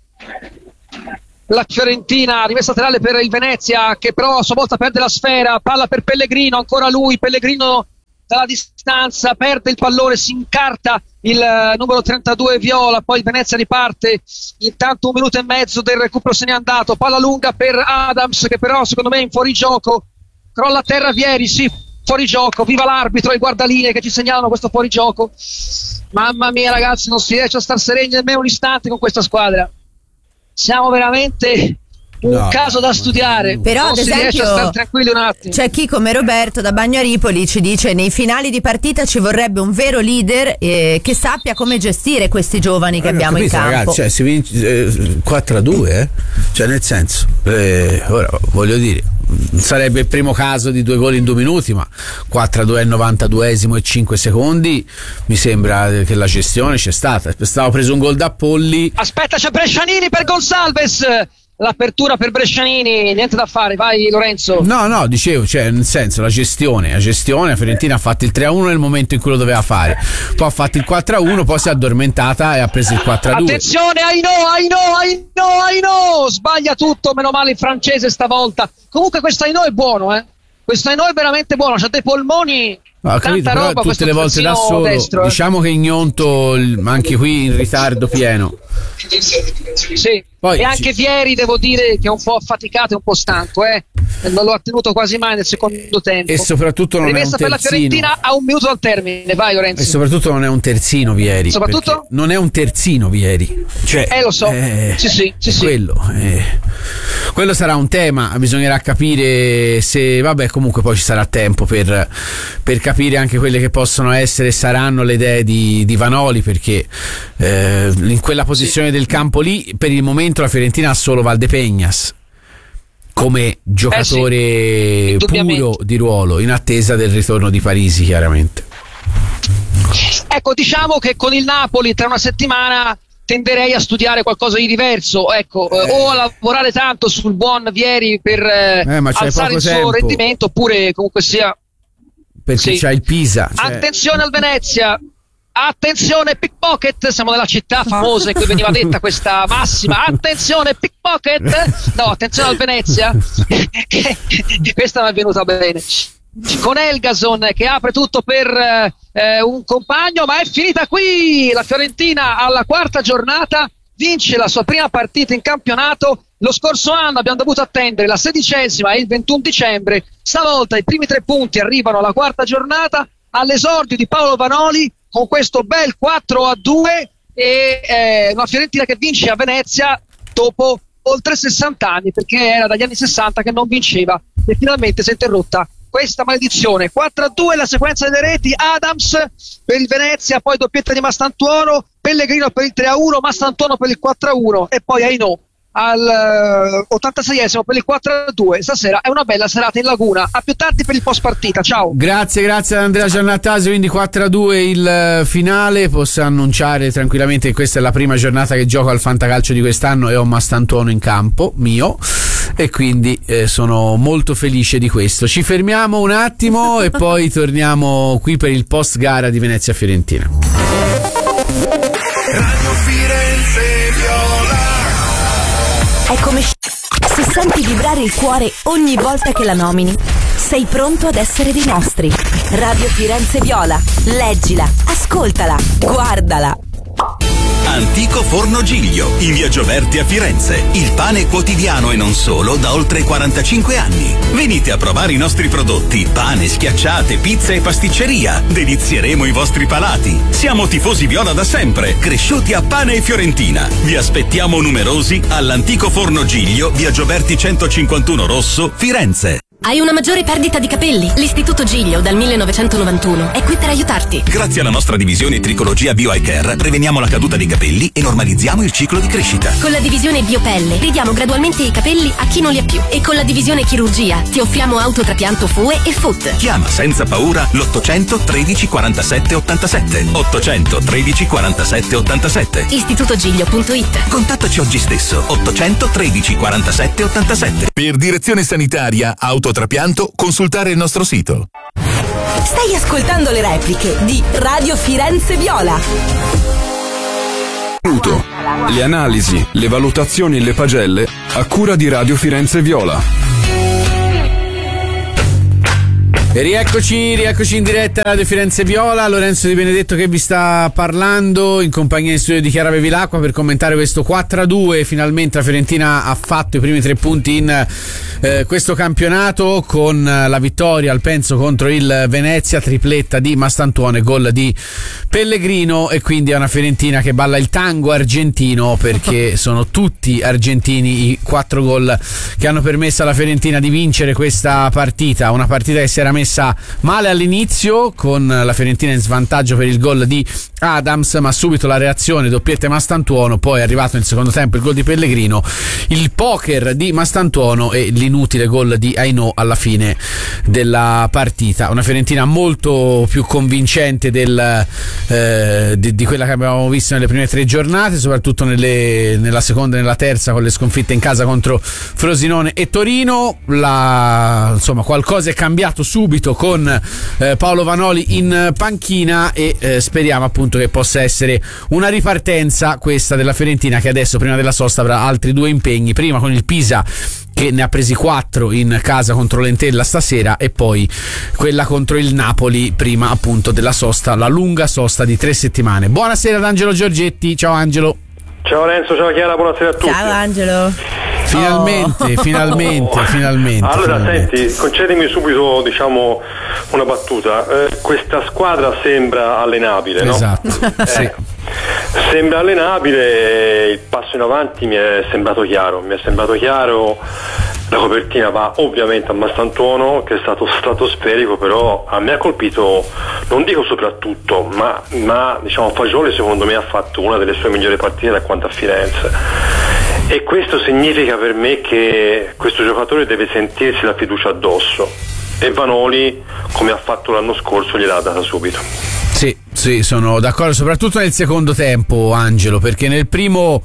la Fiorentina, rimessa laterale per il Venezia che però a sua volta perde la sfera, palla per Pellegrino, ancora lui, Pellegrino dalla distanza, perde il pallone, si incarta il uh, numero trentadue Viola, poi il Venezia riparte, intanto un minuto e mezzo del recupero se n'è andato, palla lunga per Adams che però secondo me è in fuorigioco, crolla a terra Vieri, sì, fuorigioco, viva l'arbitro e i guardalinee che ci segnalano questo fuorigioco. Mamma mia ragazzi, non si riesce a star sereni nemmeno un istante con questa squadra, siamo veramente un no, caso da studiare. Però non ad si esempio a stare tranquilli un attimo. C'è chi come Roberto da Bagnaripoli ci dice nei finali di partita ci vorrebbe un vero leader eh, che sappia come gestire questi giovani che eh, abbiamo capito, in campo ragazzi, cioè, si vince eh, quattro a due eh? Cioè nel senso eh, ora voglio dire sarebbe il primo caso di due gol in due minuti, ma quattro a due al novantaduesimo e cinque secondi mi sembra che la gestione c'è stata. Stavo preso un gol da Polli, aspetta c'è Brescianini per Gonçalves, l'apertura per Brescianini, niente da fare, vai Lorenzo. No, no, dicevo, cioè nel senso la gestione, la gestione, la Fiorentina ha fatto il tre a uno nel momento in cui lo doveva fare, poi ha fatto il quattro a uno, poi si è addormentata e ha preso il quattro a due. Attenzione, Aino, Aino, Aino, Aino, sbaglia tutto, meno male il francese stavolta. Comunque questo Aino è buono, eh. Questo Aino è veramente buono, c'ha dei polmoni. No, ho capito, però roba, tutte le volte da solo destro, eh. Diciamo che Ignonto anche qui in ritardo pieno. Sì. Poi, e anche ci... Vieri devo dire che è un po' affaticato e un po' stanco, eh. Non lo ha tenuto quasi mai nel secondo tempo. E soprattutto non rimessa è un terzino. Per la Fiorentina a un minuto dal termine, vai Lorenzo. E soprattutto non è un terzino Vieri. Soprattutto? Non è un terzino Vieri. Cioè, eh lo so. Eh, sì, sì, sì, sì. Quello, eh, quello sarà un tema, bisognerà capire se, vabbè, comunque poi ci sarà tempo per, per capire anche quelle che possono essere e saranno le idee di, di Vanoli, perché eh, in quella posizione sì. del campo lì per il momento la Fiorentina ha solo Valdepeñas come giocatore eh sì, puro di ruolo, in attesa del ritorno di Parisi chiaramente. Ecco, diciamo che con il Napoli tra una settimana tenderei a studiare qualcosa di diverso, ecco, eh. o a lavorare tanto sul buon Vieri per eh, eh, alzare il suo tempo. rendimento, oppure comunque sia perché sì. c'ha il Pisa, cioè... Attenzione al Venezia, attenzione pickpocket, siamo nella città famosa in cui veniva detta questa massima, attenzione pickpocket, no, attenzione al Venezia questa non è venuta bene, con Elgason che apre tutto per eh, un compagno, ma è finita qui. La Fiorentina alla quarta giornata vince la sua prima partita in campionato. Lo scorso anno abbiamo dovuto attendere la sedicesima e il ventuno dicembre, stavolta i primi tre punti arrivano alla quarta giornata, all'esordio di Paolo Vanoli con questo bel quattro a due e eh, una Fiorentina che vince a Venezia dopo oltre sessanta anni, perché era dagli anni sessanta che non vinceva e finalmente si è interrotta questa maledizione. Quattro a due la sequenza delle reti, Adams per il Venezia, poi doppietta di Mastantuono, Pellegrino per il tre a uno, Mastantuono per il quattro a uno e poi Aino al ottantaseiesimo per il quattro a due. Stasera è una bella serata in Laguna. A più tardi per il post partita, ciao. Grazie, grazie ad Andrea Giannattasio. Quindi quattro a due il finale. Posso annunciare tranquillamente che questa è la prima giornata che gioco al fantacalcio di quest'anno e ho Mastantuono in campo mio, e quindi eh, sono molto felice di questo. Ci fermiamo un attimo e poi torniamo qui per il post gara di Venezia Fiorentina. Radio Firenze Viola. È come se senti vibrare il cuore ogni volta che la nomini. Sei pronto ad essere dei nostri. Radio Firenze Viola. Leggila, ascoltala, guardala. Antico Forno Giglio, in via Gioberti a Firenze. Il pane quotidiano e non solo da oltre quarantacinque anni. Venite a provare i nostri prodotti: pane, schiacciate, pizza e pasticceria. Delizieremo i vostri palati. Siamo tifosi viola da sempre, cresciuti a pane e fiorentina. Vi aspettiamo numerosi all'Antico Forno Giglio, via Gioberti centocinquantuno Rosso, Firenze. Hai una maggiore perdita di capelli? L'Istituto Giglio dal millenovecentonovantuno è qui per aiutarti. Grazie alla nostra divisione Tricologia Bio Eye Care preveniamo la caduta dei capelli e normalizziamo il ciclo di crescita. Con la divisione Biopelle ridiamo gradualmente i capelli a chi non li ha più. E con la divisione Chirurgia ti offriamo autotrapianto F U E e F U T. Chiama senza paura l'ottocento tredici quarantasette ottantasette. ottocento tredici quarantasette ottantasette. istituto giglio punto it. Contattaci oggi stesso. ottocento tredici quarantasette ottantasette. Per direzione sanitaria, autotrapianto, consultare il nostro sito. Stai ascoltando le repliche di Radio Firenze Viola. Le analisi, le valutazioni e le pagelle a cura di Radio Firenze Viola. E rieccoci, rieccoci in diretta a Radio Firenze Viola. Lorenzo Di Benedetto che vi sta parlando in compagnia in studio di Chiara Bevilacqua per commentare questo quattro a due. Finalmente la Fiorentina ha fatto i primi tre punti in eh, questo campionato con la vittoria al Penso contro il Venezia, tripletta di Mastantuono e gol di Pellegrino, e quindi è una Fiorentina che balla il tango argentino, perché sono tutti argentini i quattro gol che hanno permesso alla Fiorentina di vincere questa partita, una partita che si era messa male all'inizio con la Fiorentina in svantaggio per il gol di Adams, ma subito la reazione, doppietta Mastantuono, poi è arrivato nel secondo tempo il gol di Pellegrino, il poker di Mastantuono e l'inutile gol di Aino alla fine della partita. Una Fiorentina molto più convincente del, eh, di, di quella che abbiamo visto nelle prime tre giornate, soprattutto nelle, nella seconda e nella terza, con le sconfitte in casa contro Frosinone e Torino. La, insomma, qualcosa è cambiato subito con eh, Paolo Vanoli in panchina e eh, speriamo appunto che possa essere una ripartenza questa della Fiorentina, che adesso prima della sosta avrà altri due impegni, prima con il Pisa che ne ha presi quattro in casa contro l'Entella stasera, e poi quella contro il Napoli prima appunto della sosta, la lunga sosta di tre settimane. Buonasera ad Angelo Giorgetti. Ciao Angelo. Ciao Lorenzo, ciao Chiara, buonasera a tutti. Ciao Angelo. Finalmente, oh. finalmente, finalmente. Allora, finalmente. senti, concedimi subito, diciamo, una battuta. Eh, questa squadra sembra allenabile, no? Esatto. Eh, sì. Sembra allenabile, il passo in avanti mi è sembrato chiaro, mi è sembrato chiaro. La copertina va ovviamente a Mastantuono, che è stato stratosferico, però a me ha colpito, non dico soprattutto, ma, ma diciamo Fagioli secondo me ha fatto una delle sue migliori partite da quanto a Firenze, e questo significa per me che questo giocatore deve sentirsi la fiducia addosso, e Vanoli, come ha fatto l'anno scorso, gliel'ha data subito. Sì, sì, sono d'accordo, soprattutto nel secondo tempo, Angelo, perché nel primo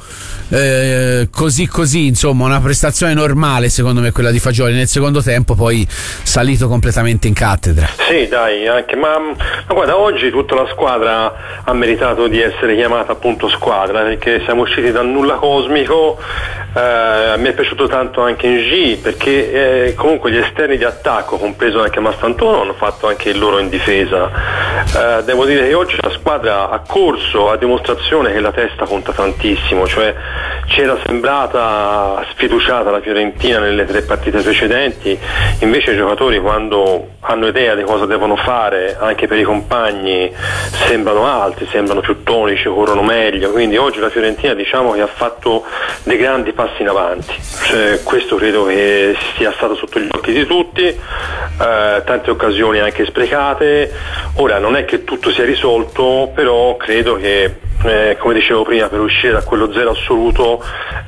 eh, così così, insomma, una prestazione normale secondo me quella di Fagioli, nel secondo tempo poi salito completamente in cattedra. Sì, dai, anche, ma, ma guarda, oggi tutta la squadra ha meritato di essere chiamata appunto squadra, perché siamo usciti dal nulla cosmico. Eh, mi è piaciuto tanto anche in G, perché eh, comunque gli esterni di attacco, compreso anche Mastantuono, hanno fatto anche il loro in difesa. Eh, devo dire che oggi la squadra ha corso a dimostrazione che la testa conta tantissimo, cioè c'era sembrata sfiduciata la Fiorentina nelle tre partite precedenti, invece i giocatori, quando hanno idea di cosa devono fare anche per i compagni, sembrano alti, sembrano più tonici, corrono meglio, quindi oggi la Fiorentina, diciamo, che ha fatto dei grandi passi in avanti, cioè, questo credo che sia stato sotto gli occhi di tutti, eh, tante occasioni anche sprecate. Ora non è che tutto sia risolto, però credo che Eh, come dicevo prima, per uscire da quello zero assoluto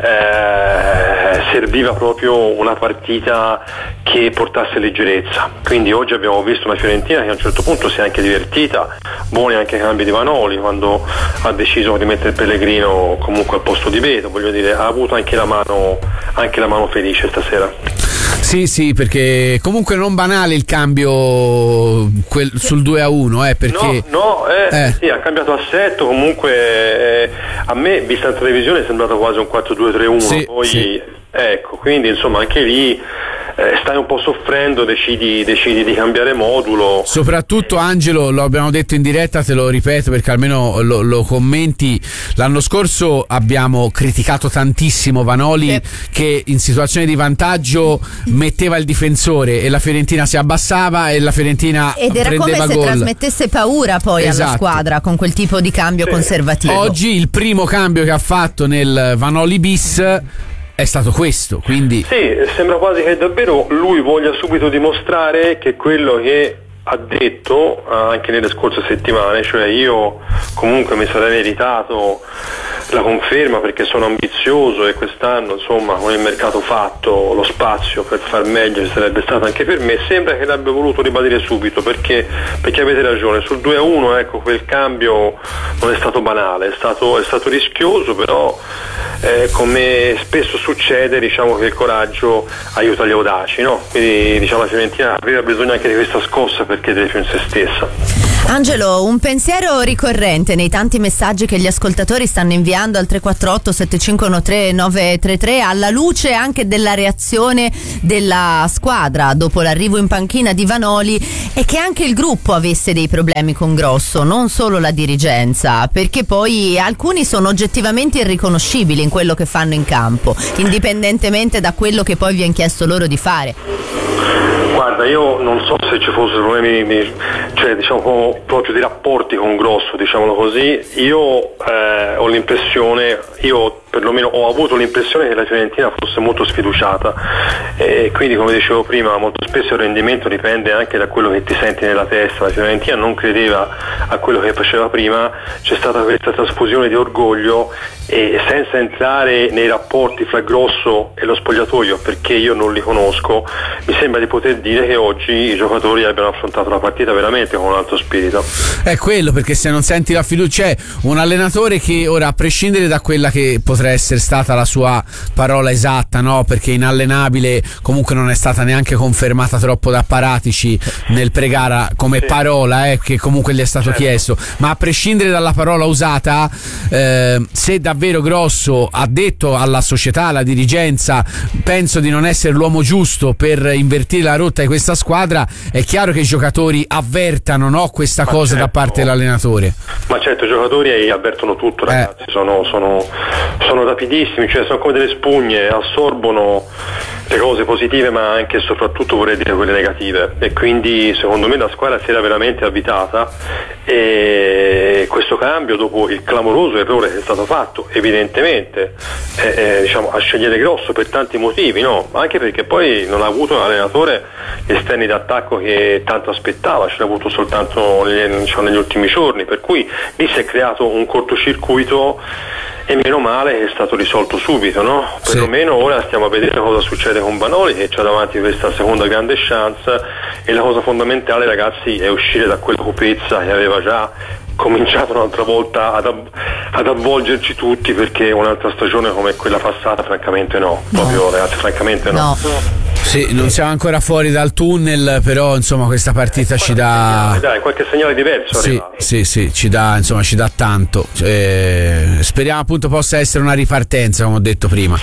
eh, serviva proprio una partita che portasse leggerezza, quindi oggi abbiamo visto una Fiorentina che a un certo punto si è anche divertita, buoni anche i cambi di Vanoli quando ha deciso di mettere Pellegrino comunque al posto di Beto, voglio dire, ha avuto anche la mano, anche la mano felice stasera. Sì, sì, perché comunque non banale il cambio quel, sul due a uno, eh, perché no, no eh, eh. sì, ha cambiato assetto, comunque eh, a me, vista in televisione, è sembrato quasi un quattro due tre uno, sì, poi sì. Ecco, quindi insomma anche lì eh, stai un po' soffrendo, decidi, decidi di cambiare modulo. Soprattutto, Angelo, lo abbiamo detto in diretta, te lo ripeto perché almeno lo, lo commenti, l'anno scorso abbiamo criticato tantissimo Vanoli, sì, che in situazione di vantaggio metteva il difensore e la Fiorentina si abbassava e la Fiorentina ed era prendeva come se gol. trasmettesse paura poi, esatto, alla squadra con quel tipo di cambio, sì, conservativo. Oggi il primo cambio che ha fatto nel Vanoli bis è stato questo, quindi sì, sembra quasi che davvero lui voglia subito dimostrare che quello che ha detto anche nelle scorse settimane, cioè io comunque mi sarei meritato la conferma perché sono ambizioso e quest'anno insomma con il mercato fatto lo spazio per far meglio ci sarebbe stato anche per me, sembra che l'abbia voluto ribadire subito perché, perché avete ragione, sul due a uno ecco quel cambio non è stato banale, è stato, è stato rischioso, però eh, come spesso succede diciamo che il coraggio aiuta gli audaci, no? Quindi diciamo la Fiorentina aveva bisogno anche di questa scossa per chiedere più in se stessa. Angelo, un pensiero ricorrente nei tanti messaggi che gli ascoltatori stanno inviando al tre quattro otto sette cinque uno tre nove tre tre alla luce anche della reazione della squadra dopo l'arrivo in panchina di Vanoli e che anche il gruppo avesse dei problemi con Grosso, non solo la dirigenza, perché poi alcuni sono oggettivamente irriconoscibili in quello che fanno in campo, indipendentemente da quello che poi viene chiesto loro di fare. Guarda, io non so se ci fossero problemi di, cioè, diciamo, proprio di rapporti con Grosso, diciamolo così. Io eh, ho l'impressione, io perlomeno ho avuto l'impressione che la Fiorentina fosse molto sfiduciata e quindi, come dicevo prima, molto spesso il rendimento dipende anche da quello che ti senti nella testa. La Fiorentina non credeva a quello che faceva prima, c'è stata questa trasfusione di orgoglio e senza entrare nei rapporti fra Grosso e lo spogliatoio, perché io non li conosco, mi sembra di poter dire che oggi i giocatori abbiano affrontato la partita veramente con un altro spirito. È quello, perché se non senti la fiducia, c'è un allenatore che ora, a prescindere da quella che potrà essere stata la sua parola esatta, no? Perché inallenabile comunque non è stata neanche confermata troppo da Paratici nel pregara come sì. parola, eh, che comunque gli è stato certo. chiesto, ma a prescindere dalla parola usata, eh, se davvero Grosso ha detto alla società, alla dirigenza, penso di non essere l'uomo giusto per invertire la rotta di questa squadra, è chiaro che i giocatori avvertano, no, questa ma cosa certo. da parte dell'allenatore. Ma certo, i giocatori avvertono tutto, ragazzi, eh. sono, sono, sono rapidissimi, cioè sono come delle spugne, assorbono le cose positive ma anche e soprattutto vorrei dire quelle negative, e quindi secondo me la squadra si era veramente avvitata, e questo cambio dopo il clamoroso errore che è stato fatto evidentemente eh, eh, diciamo, a scegliere Grosso per tanti motivi, no? Anche perché poi non ha avuto un allenatore gli esterni d'attacco che tanto aspettava, ce l'ha avuto soltanto negli, diciamo, negli ultimi giorni, per cui lì si è creato un cortocircuito e meno male che è stato risolto subito, no? Sì. Perlomeno ora stiamo a vedere cosa succede con Vanoli, che c'ha davanti questa seconda grande chance, e la cosa fondamentale, ragazzi, è uscire da quella cupezza che aveva già cominciato un'altra volta ad, av- ad avvolgerci tutti, perché un'altra stagione come quella passata francamente no, no. proprio ragazzi francamente no, no. Sì, non siamo ancora fuori dal tunnel, però insomma questa partita eh, ci dà segnale, dai, qualche segnale diverso. Sì, sì, sì, ci dà, insomma, ci dà tanto. Eh, speriamo appunto possa essere una ripartenza, come ho detto prima.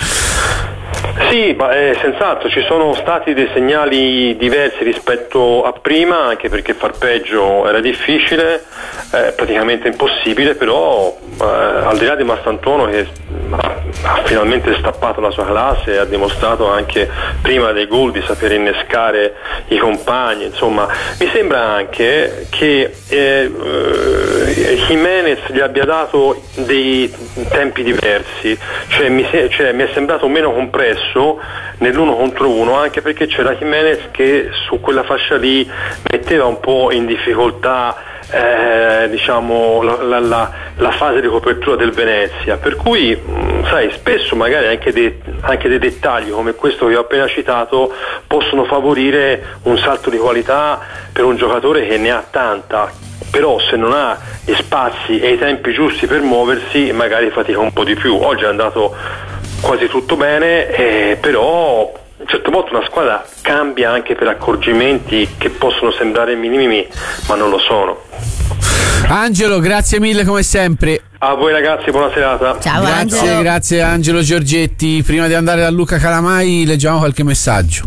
Sì, ma eh, senz'altro ci sono stati dei segnali diversi rispetto a prima, anche perché far peggio era difficile, eh, praticamente impossibile, però eh, al di là di Mastantuono che ha, ha finalmente stappato la sua classe e ha dimostrato anche prima dei gol di saper innescare i compagni, insomma mi sembra anche che eh, eh, Jimenez gli abbia dato dei tempi diversi, cioè mi, se, cioè mi è sembrato meno compresso nell'uno contro uno, anche perché c'era Jimenez che su quella fascia lì metteva un po' in difficoltà eh, diciamo la, la, la fase di copertura del Venezia, per cui mh, sai, spesso magari anche dei, anche dei dettagli come questo che ho appena citato possono favorire un salto di qualità per un giocatore che ne ha tanta, però se non ha gli spazi e i tempi giusti per muoversi magari fatica un po' di più. Oggi è andato quasi tutto bene, eh, però a un certo punto una squadra cambia anche per accorgimenti che possono sembrare minimi ma non lo sono. Angelo, grazie mille come sempre. A voi ragazzi, buona serata. Ciao grazie, Angelo. Grazie Angelo Giorgetti. Prima di andare da Luca Calamai leggiamo qualche messaggio.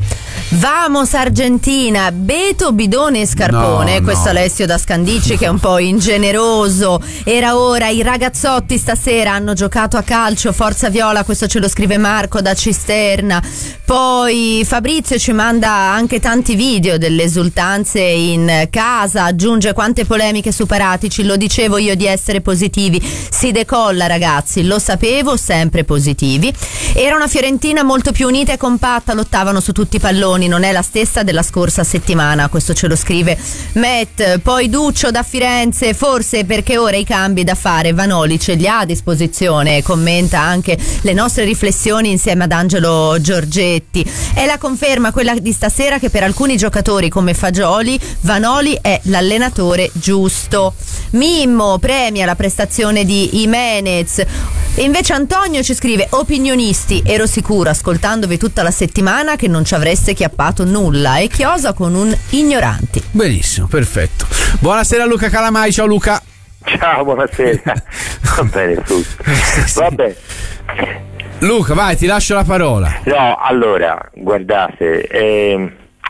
Vamos Argentina, Beto, Bidone e Scarpone. No, Questo no. Alessio da Scandicci che è un po' ingeneroso. Era ora, i ragazzotti stasera hanno giocato a calcio, forza viola, questo ce lo scrive Marco da Cisterna. Poi Fabrizio ci manda anche tanti video delle esultanze in casa, aggiunge quante polemiche su Paratici, lo dicevo io di essere positivi, si decolla ragazzi, lo sapevo, sempre positivi. Era una Fiorentina molto più unita e compatta, lottavano su tutti i palloni, non è la stessa della scorsa settimana, questo ce lo scrive Matt. Poi Duccio da Firenze, forse perché ora i cambi da fare Vanoli ce li ha a disposizione, commenta anche le nostre riflessioni insieme ad Angelo Giorgetti. È la conferma quella di stasera che per alcuni giocatori come Fagioli Vanoli è l'allenatore giusto. Mimmo premia la prestazione di Jimenez. E invece Antonio ci scrive: opinionisti, ero sicuro ascoltandovi tutta la settimana che non ci avreste chiappato nulla, e chiosa con un ignoranti. Benissimo, perfetto. Buonasera Luca Calamai, ciao Luca. Ciao, buonasera. Va bene tutto. Vabbè. Luca, vai, ti lascio la parola. No, allora, guardate, eh,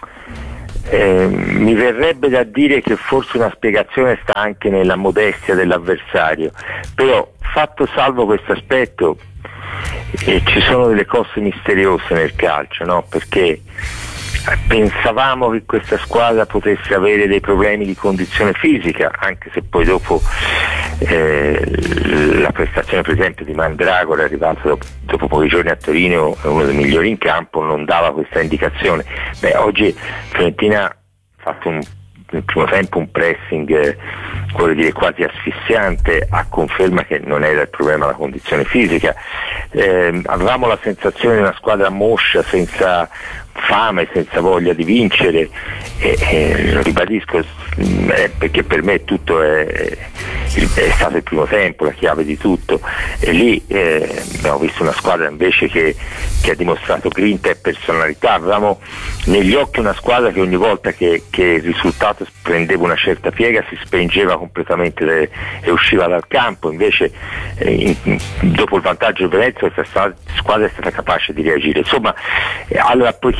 eh, mi verrebbe da dire che forse una spiegazione sta anche nella modestia dell'avversario, però fatto salvo questo aspetto, eh, ci sono delle cose misteriose nel calcio, no? Perché pensavamo che questa squadra potesse avere dei problemi di condizione fisica, anche se poi dopo eh, la prestazione per esempio di Mandragora, arrivato dopo, dopo pochi giorni a Torino, è uno dei migliori in campo, non dava questa indicazione. Beh, oggi Fiorentina ha fatto un, nel primo tempo un pressing eh, vorrei dire quasi asfissiante, a conferma che non era il problema la condizione fisica. Eh, avevamo la sensazione di una squadra moscia, senza fame, senza voglia di vincere, e, e lo ribadisco eh, perché per me tutto è, è stato il primo tempo, la chiave di tutto, e lì eh, abbiamo visto una squadra invece che, che ha dimostrato grinta e personalità. Avevamo negli occhi una squadra che ogni volta che, che il risultato prendeva una certa piega si spengeva completamente le, e usciva dal campo, invece eh, in, dopo il vantaggio del Venezia questa squadra è stata capace di reagire. Insomma, eh, allora poiché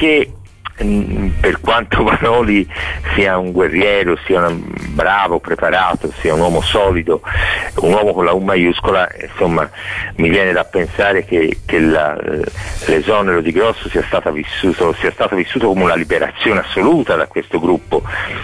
per quanto Vanoli sia un guerriero, sia un bravo, preparato, sia un uomo solido, un uomo con la U maiuscola, insomma mi viene da pensare che, che la, l'esonero di Grosso sia stato vissuto, sia stato vissuto come una liberazione assoluta da questo gruppo.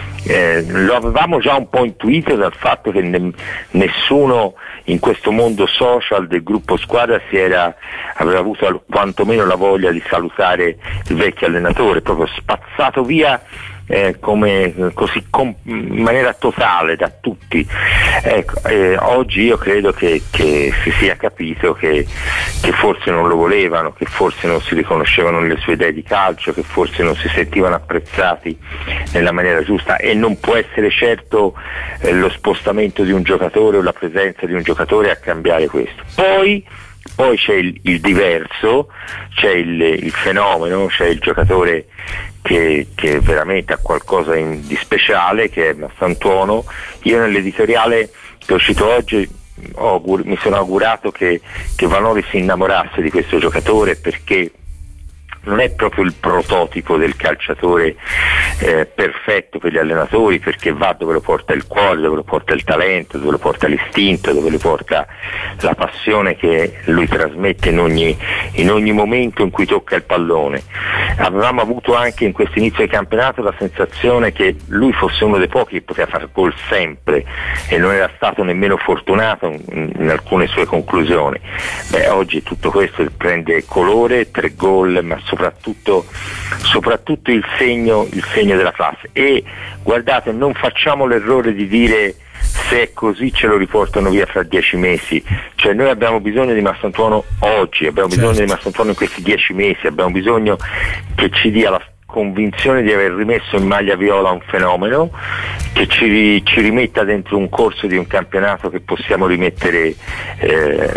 Eh, lo avevamo già un po' intuito dal fatto che ne, nessuno in questo mondo social del gruppo squadra si era, aveva avuto quantomeno la voglia di salutare il vecchio allenatore, proprio spazzato via eh, come, così com, in maniera totale da tutti. Ecco, eh, oggi io credo che, che si sia capito che, che forse non lo volevano, che forse non si riconoscevano nelle sue idee di calcio, che forse non si sentivano apprezzati nella maniera giusta, e non può essere certo eh, lo spostamento di un giocatore o la presenza di un giocatore a cambiare questo. Poi Poi c'è il, il diverso, c'è il, il fenomeno, c'è il giocatore che, che veramente ha qualcosa in, di speciale, che è Massantuono. Io nell'editoriale che ho uscito oggi ho, mi sono augurato che, che Vanoli si innamorasse di questo giocatore, perché non è proprio il prototipo del calciatore eh, perfetto per gli allenatori, perché va dove lo porta il cuore, dove lo porta il talento, dove lo porta l'istinto, dove lo porta la passione che lui trasmette in ogni, in ogni momento in cui tocca il pallone. Avevamo avuto anche in questo inizio di campionato la sensazione che lui fosse uno dei pochi che poteva fare gol sempre, e non era stato nemmeno fortunato in, in alcune sue conclusioni. Beh, oggi tutto questo prende colore, tre gol, ma soprattutto, soprattutto il segno, il segno della classe. E guardate, non facciamo l'errore di dire se è così ce lo riportano via fra dieci mesi, cioè noi abbiamo bisogno di Massantuono oggi, abbiamo bisogno certo. di Massantuono in questi dieci mesi, abbiamo bisogno che ci dia la convinzione di aver rimesso in maglia viola un fenomeno, che ci, ci rimetta dentro un corso di un campionato che possiamo rimettere eh,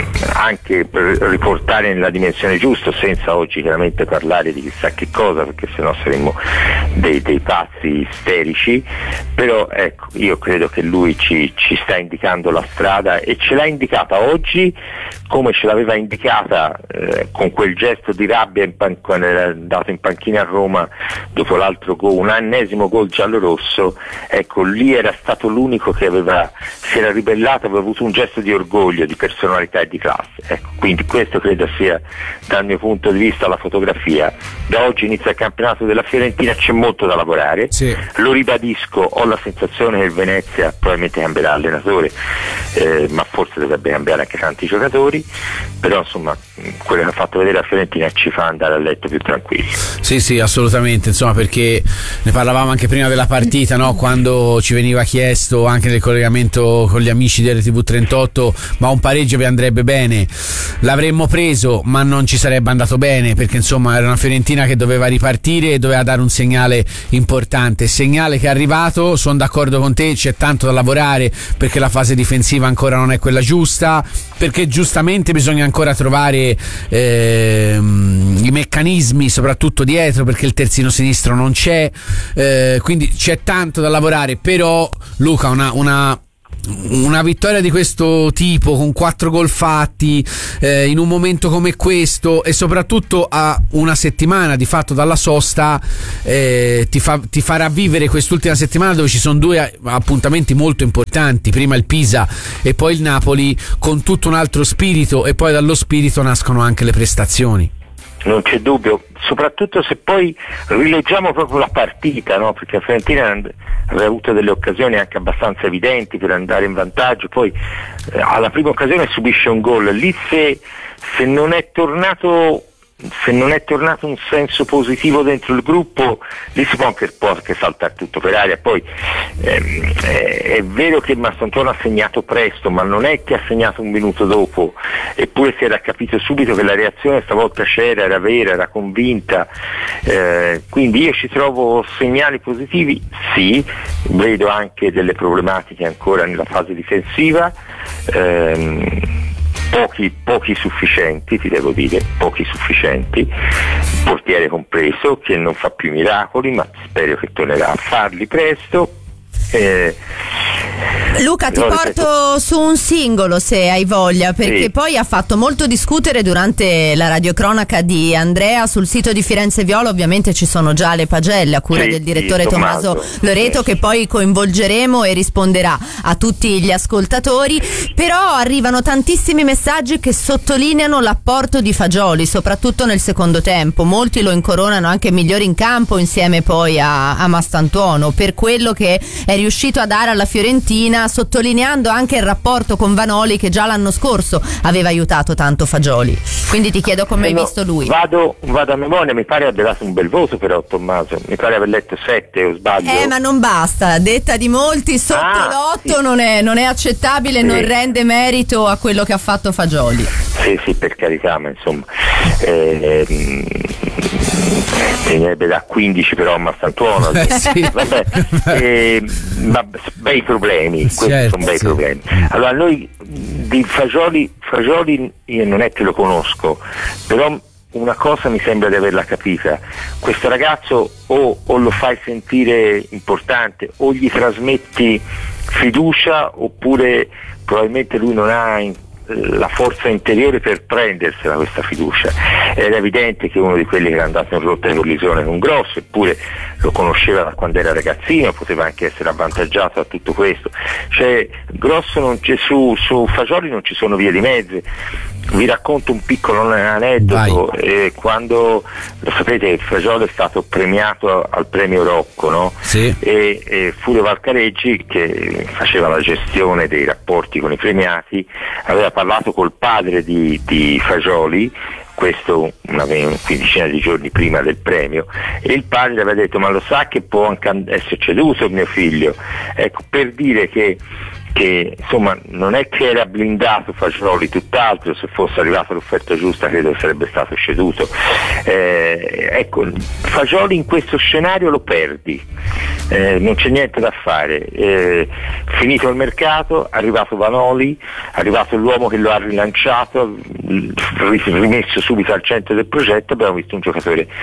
anche per riportare nella dimensione giusta, senza oggi chiaramente parlare di chissà che cosa, perché sennò saremmo dei, dei pazzi isterici. Però ecco, io credo che lui ci, ci sta indicando la strada, e ce l'ha indicata oggi come ce l'aveva indicata eh, con quel gesto di rabbia in pan- quando era andato in panchina a Roma dopo l'altro gol, un ennesimo gol giallo-rosso, ecco lì era stato l'unico che aveva, si era ribellato, aveva avuto un gesto di orgoglio, di personalità e di classe, ecco, quindi questo credo sia dal mio punto di vista la fotografia. Da oggi inizia il campionato della Fiorentina, c'è molto da lavorare, sì. Lo ribadisco, ho la sensazione che il Venezia probabilmente cambierà allenatore, eh, ma forse dovrebbe cambiare anche tanti giocatori, però insomma quello che ha fatto vedere la Fiorentina ci fa andare a letto più tranquilli. Sì sì, assolutamente, insomma, perché ne parlavamo anche prima della partita, no? Quando ci veniva chiesto anche nel collegamento con gli amici delle tivù trentotto, ma un pareggio vi andrebbe bene, l'avremmo preso ma non ci sarebbe andato bene, perché insomma era una Fiorentina che doveva ripartire e doveva dare un segnale importante, segnale che è arrivato. Sono d'accordo con te, c'è tanto da lavorare perché la fase difensiva ancora non è quella giusta, perché giustamente bisogna ancora trovare ehm, i meccanismi soprattutto dietro, perché il terzino sinistro non c'è, eh, quindi c'è tanto da lavorare. Però Luca, una, una una vittoria di questo tipo con quattro gol fatti eh, in un momento come questo, e soprattutto a una settimana di fatto dalla sosta, eh, ti, fa, ti farà vivere quest'ultima settimana dove ci sono due appuntamenti molto importanti, prima il Pisa e poi il Napoli, con tutto un altro spirito, e poi dallo spirito nascono anche le prestazioni. Non c'è dubbio, soprattutto se poi rileggiamo proprio la partita, no? Perché la Fiorentina aveva avuto delle occasioni anche abbastanza evidenti per andare in vantaggio, poi eh, alla prima occasione subisce un gol, lì se, se non è tornato se non è tornato un senso positivo dentro il gruppo, lì si può anche, può anche saltare tutto per aria. Poi ehm, è, è vero che Mastantuono ha segnato presto, ma non è che ha segnato un minuto dopo, eppure si era capito subito che la reazione stavolta c'era, era vera, era convinta, eh, quindi io ci trovo segnali positivi, sì, vedo anche delle problematiche ancora nella fase difensiva, ehm, Pochi, pochi sufficienti, ti devo dire, pochi sufficienti, portiere compreso, che non fa più miracoli, ma spero che tornerà a farli presto. Eh, Luca, ti porto su un singolo se hai voglia, perché sì. Poi ha fatto molto discutere durante la radiocronaca di Andrea sul sito di Firenze Viola. Ovviamente ci sono già le pagelle a cura sì, del direttore sì, Tommaso, Tommaso Loreto, sì. Che poi coinvolgeremo e risponderà a tutti gli ascoltatori. Però arrivano tantissimi messaggi che sottolineano l'apporto di Fagioli, soprattutto nel secondo tempo. Molti lo incoronano anche migliore in campo insieme poi a, a Mastantuono, per quello che è riuscito a dare alla Fiorentina, sottolineando anche il rapporto con Vanoli, che già l'anno scorso aveva aiutato tanto Fagioli. Quindi ti chiedo come eh hai no, visto lui. Vado, vado a memoria, mi pare abbia dato un bel voto però Tommaso, mi pare aver letto sette, o sbaglio? Eh ma non basta, detta di molti, sotto ah, l'otto sì. non, è, non è accettabile, sì. Non rende merito a quello che ha fatto Fagioli. Sì sì, per carità, ma insomma eh, bisognerebbe da quindici però a Mastantuono. Eh, sì. Vabbè, eh, ma bei problemi, questi certo, sono bei sì. problemi. Allora noi di Fagioli, Fagioli io non è che lo conosco, però una cosa mi sembra di averla capita: questo ragazzo o, o lo fai sentire importante o gli trasmetti fiducia, oppure probabilmente lui non ha in, la forza interiore per prendersela questa fiducia. Era evidente che uno di quelli che era andato in rotta di collisione con Grosso, eppure lo conosceva da quando era ragazzino, poteva anche essere avvantaggiato da tutto questo. Cioè Grosso non c'è, su, su Fagioli non ci sono vie di mezzo. Vi racconto un piccolo aneddoto, eh, quando lo sapete Fagioli è stato premiato al premio Rocco, no? Sì. E, e Furio Valcareggi, che faceva la gestione dei rapporti con i premiati, aveva parlato col padre di, di Fagioli, questo una quindicina di giorni prima del premio, e il padre aveva detto: ma lo sa che può anche essere ceduto mio figlio? Ecco, per dire che che insomma non è che era blindato Fagioli, tutt'altro, se fosse arrivata l'offerta giusta credo sarebbe stato ceduto. Eh, ecco, Fagioli in questo scenario lo perdi, eh, non c'è niente da fare, eh, finito il mercato, arrivato Vanoli, arrivato l'uomo che lo ha rilanciato, rimesso subito al centro del progetto, abbiamo visto un giocatore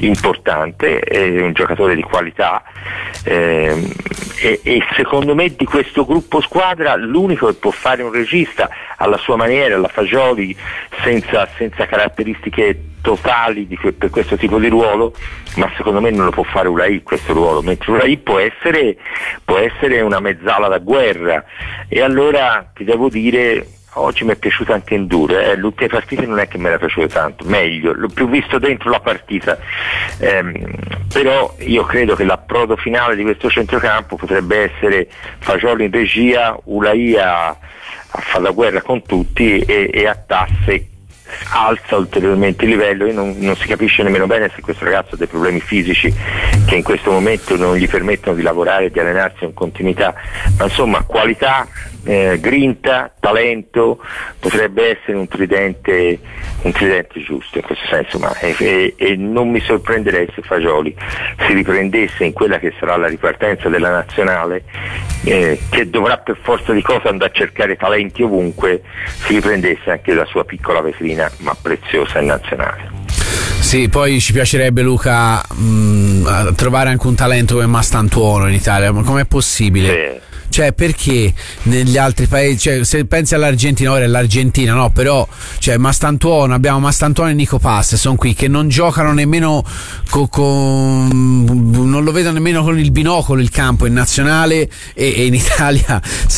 importante, è un giocatore di qualità eh, e, e secondo me di questo gruppo squadra l'unico che può fare un regista alla sua maniera, alla Fagioli, senza, senza caratteristiche totali di que- per questo tipo di ruolo, ma secondo me non lo può fare Ulai questo ruolo, mentre Ulai può essere, può essere una mezzala da guerra. E allora ti devo dire, oggi mi è piaciuto anche Enduro, eh. l'ultima partita non è che mi era piaciuto tanto, meglio, l'ho più visto dentro la partita, ehm, però io credo che l'approdo finale di questo centrocampo potrebbe essere Fagioli in regia, Ulai a, a fare la guerra con tutti e, e a tasse alza ulteriormente il livello. Io non, non si capisce nemmeno bene se questo ragazzo ha dei problemi fisici che in questo momento non gli permettono di lavorare e di allenarsi in continuità, ma insomma qualità, eh, grinta, talento, potrebbe essere un tridente un tridente giusto in questo senso, ma e, e, e non mi sorprenderei se Fagioli si riprendesse in quella che sarà la ripartenza della nazionale, eh, che dovrà per forza di cosa andare a cercare talenti ovunque, si riprendesse anche la sua piccola vetrina ma preziosa in nazionale. Sì, poi ci piacerebbe, Luca, mh, trovare anche un talento come Mastantuono in Italia, ma com'è possibile? Sì. Cioè, perché negli altri paesi, cioè, se pensi all'Argentina, ora è l'Argentina, no? Però, cioè, Mastantuono, abbiamo Mastantuono e Nico Pass, sono qui che non giocano nemmeno con, con non lo vedo nemmeno con il binocolo il campo in nazionale, e, e in Italia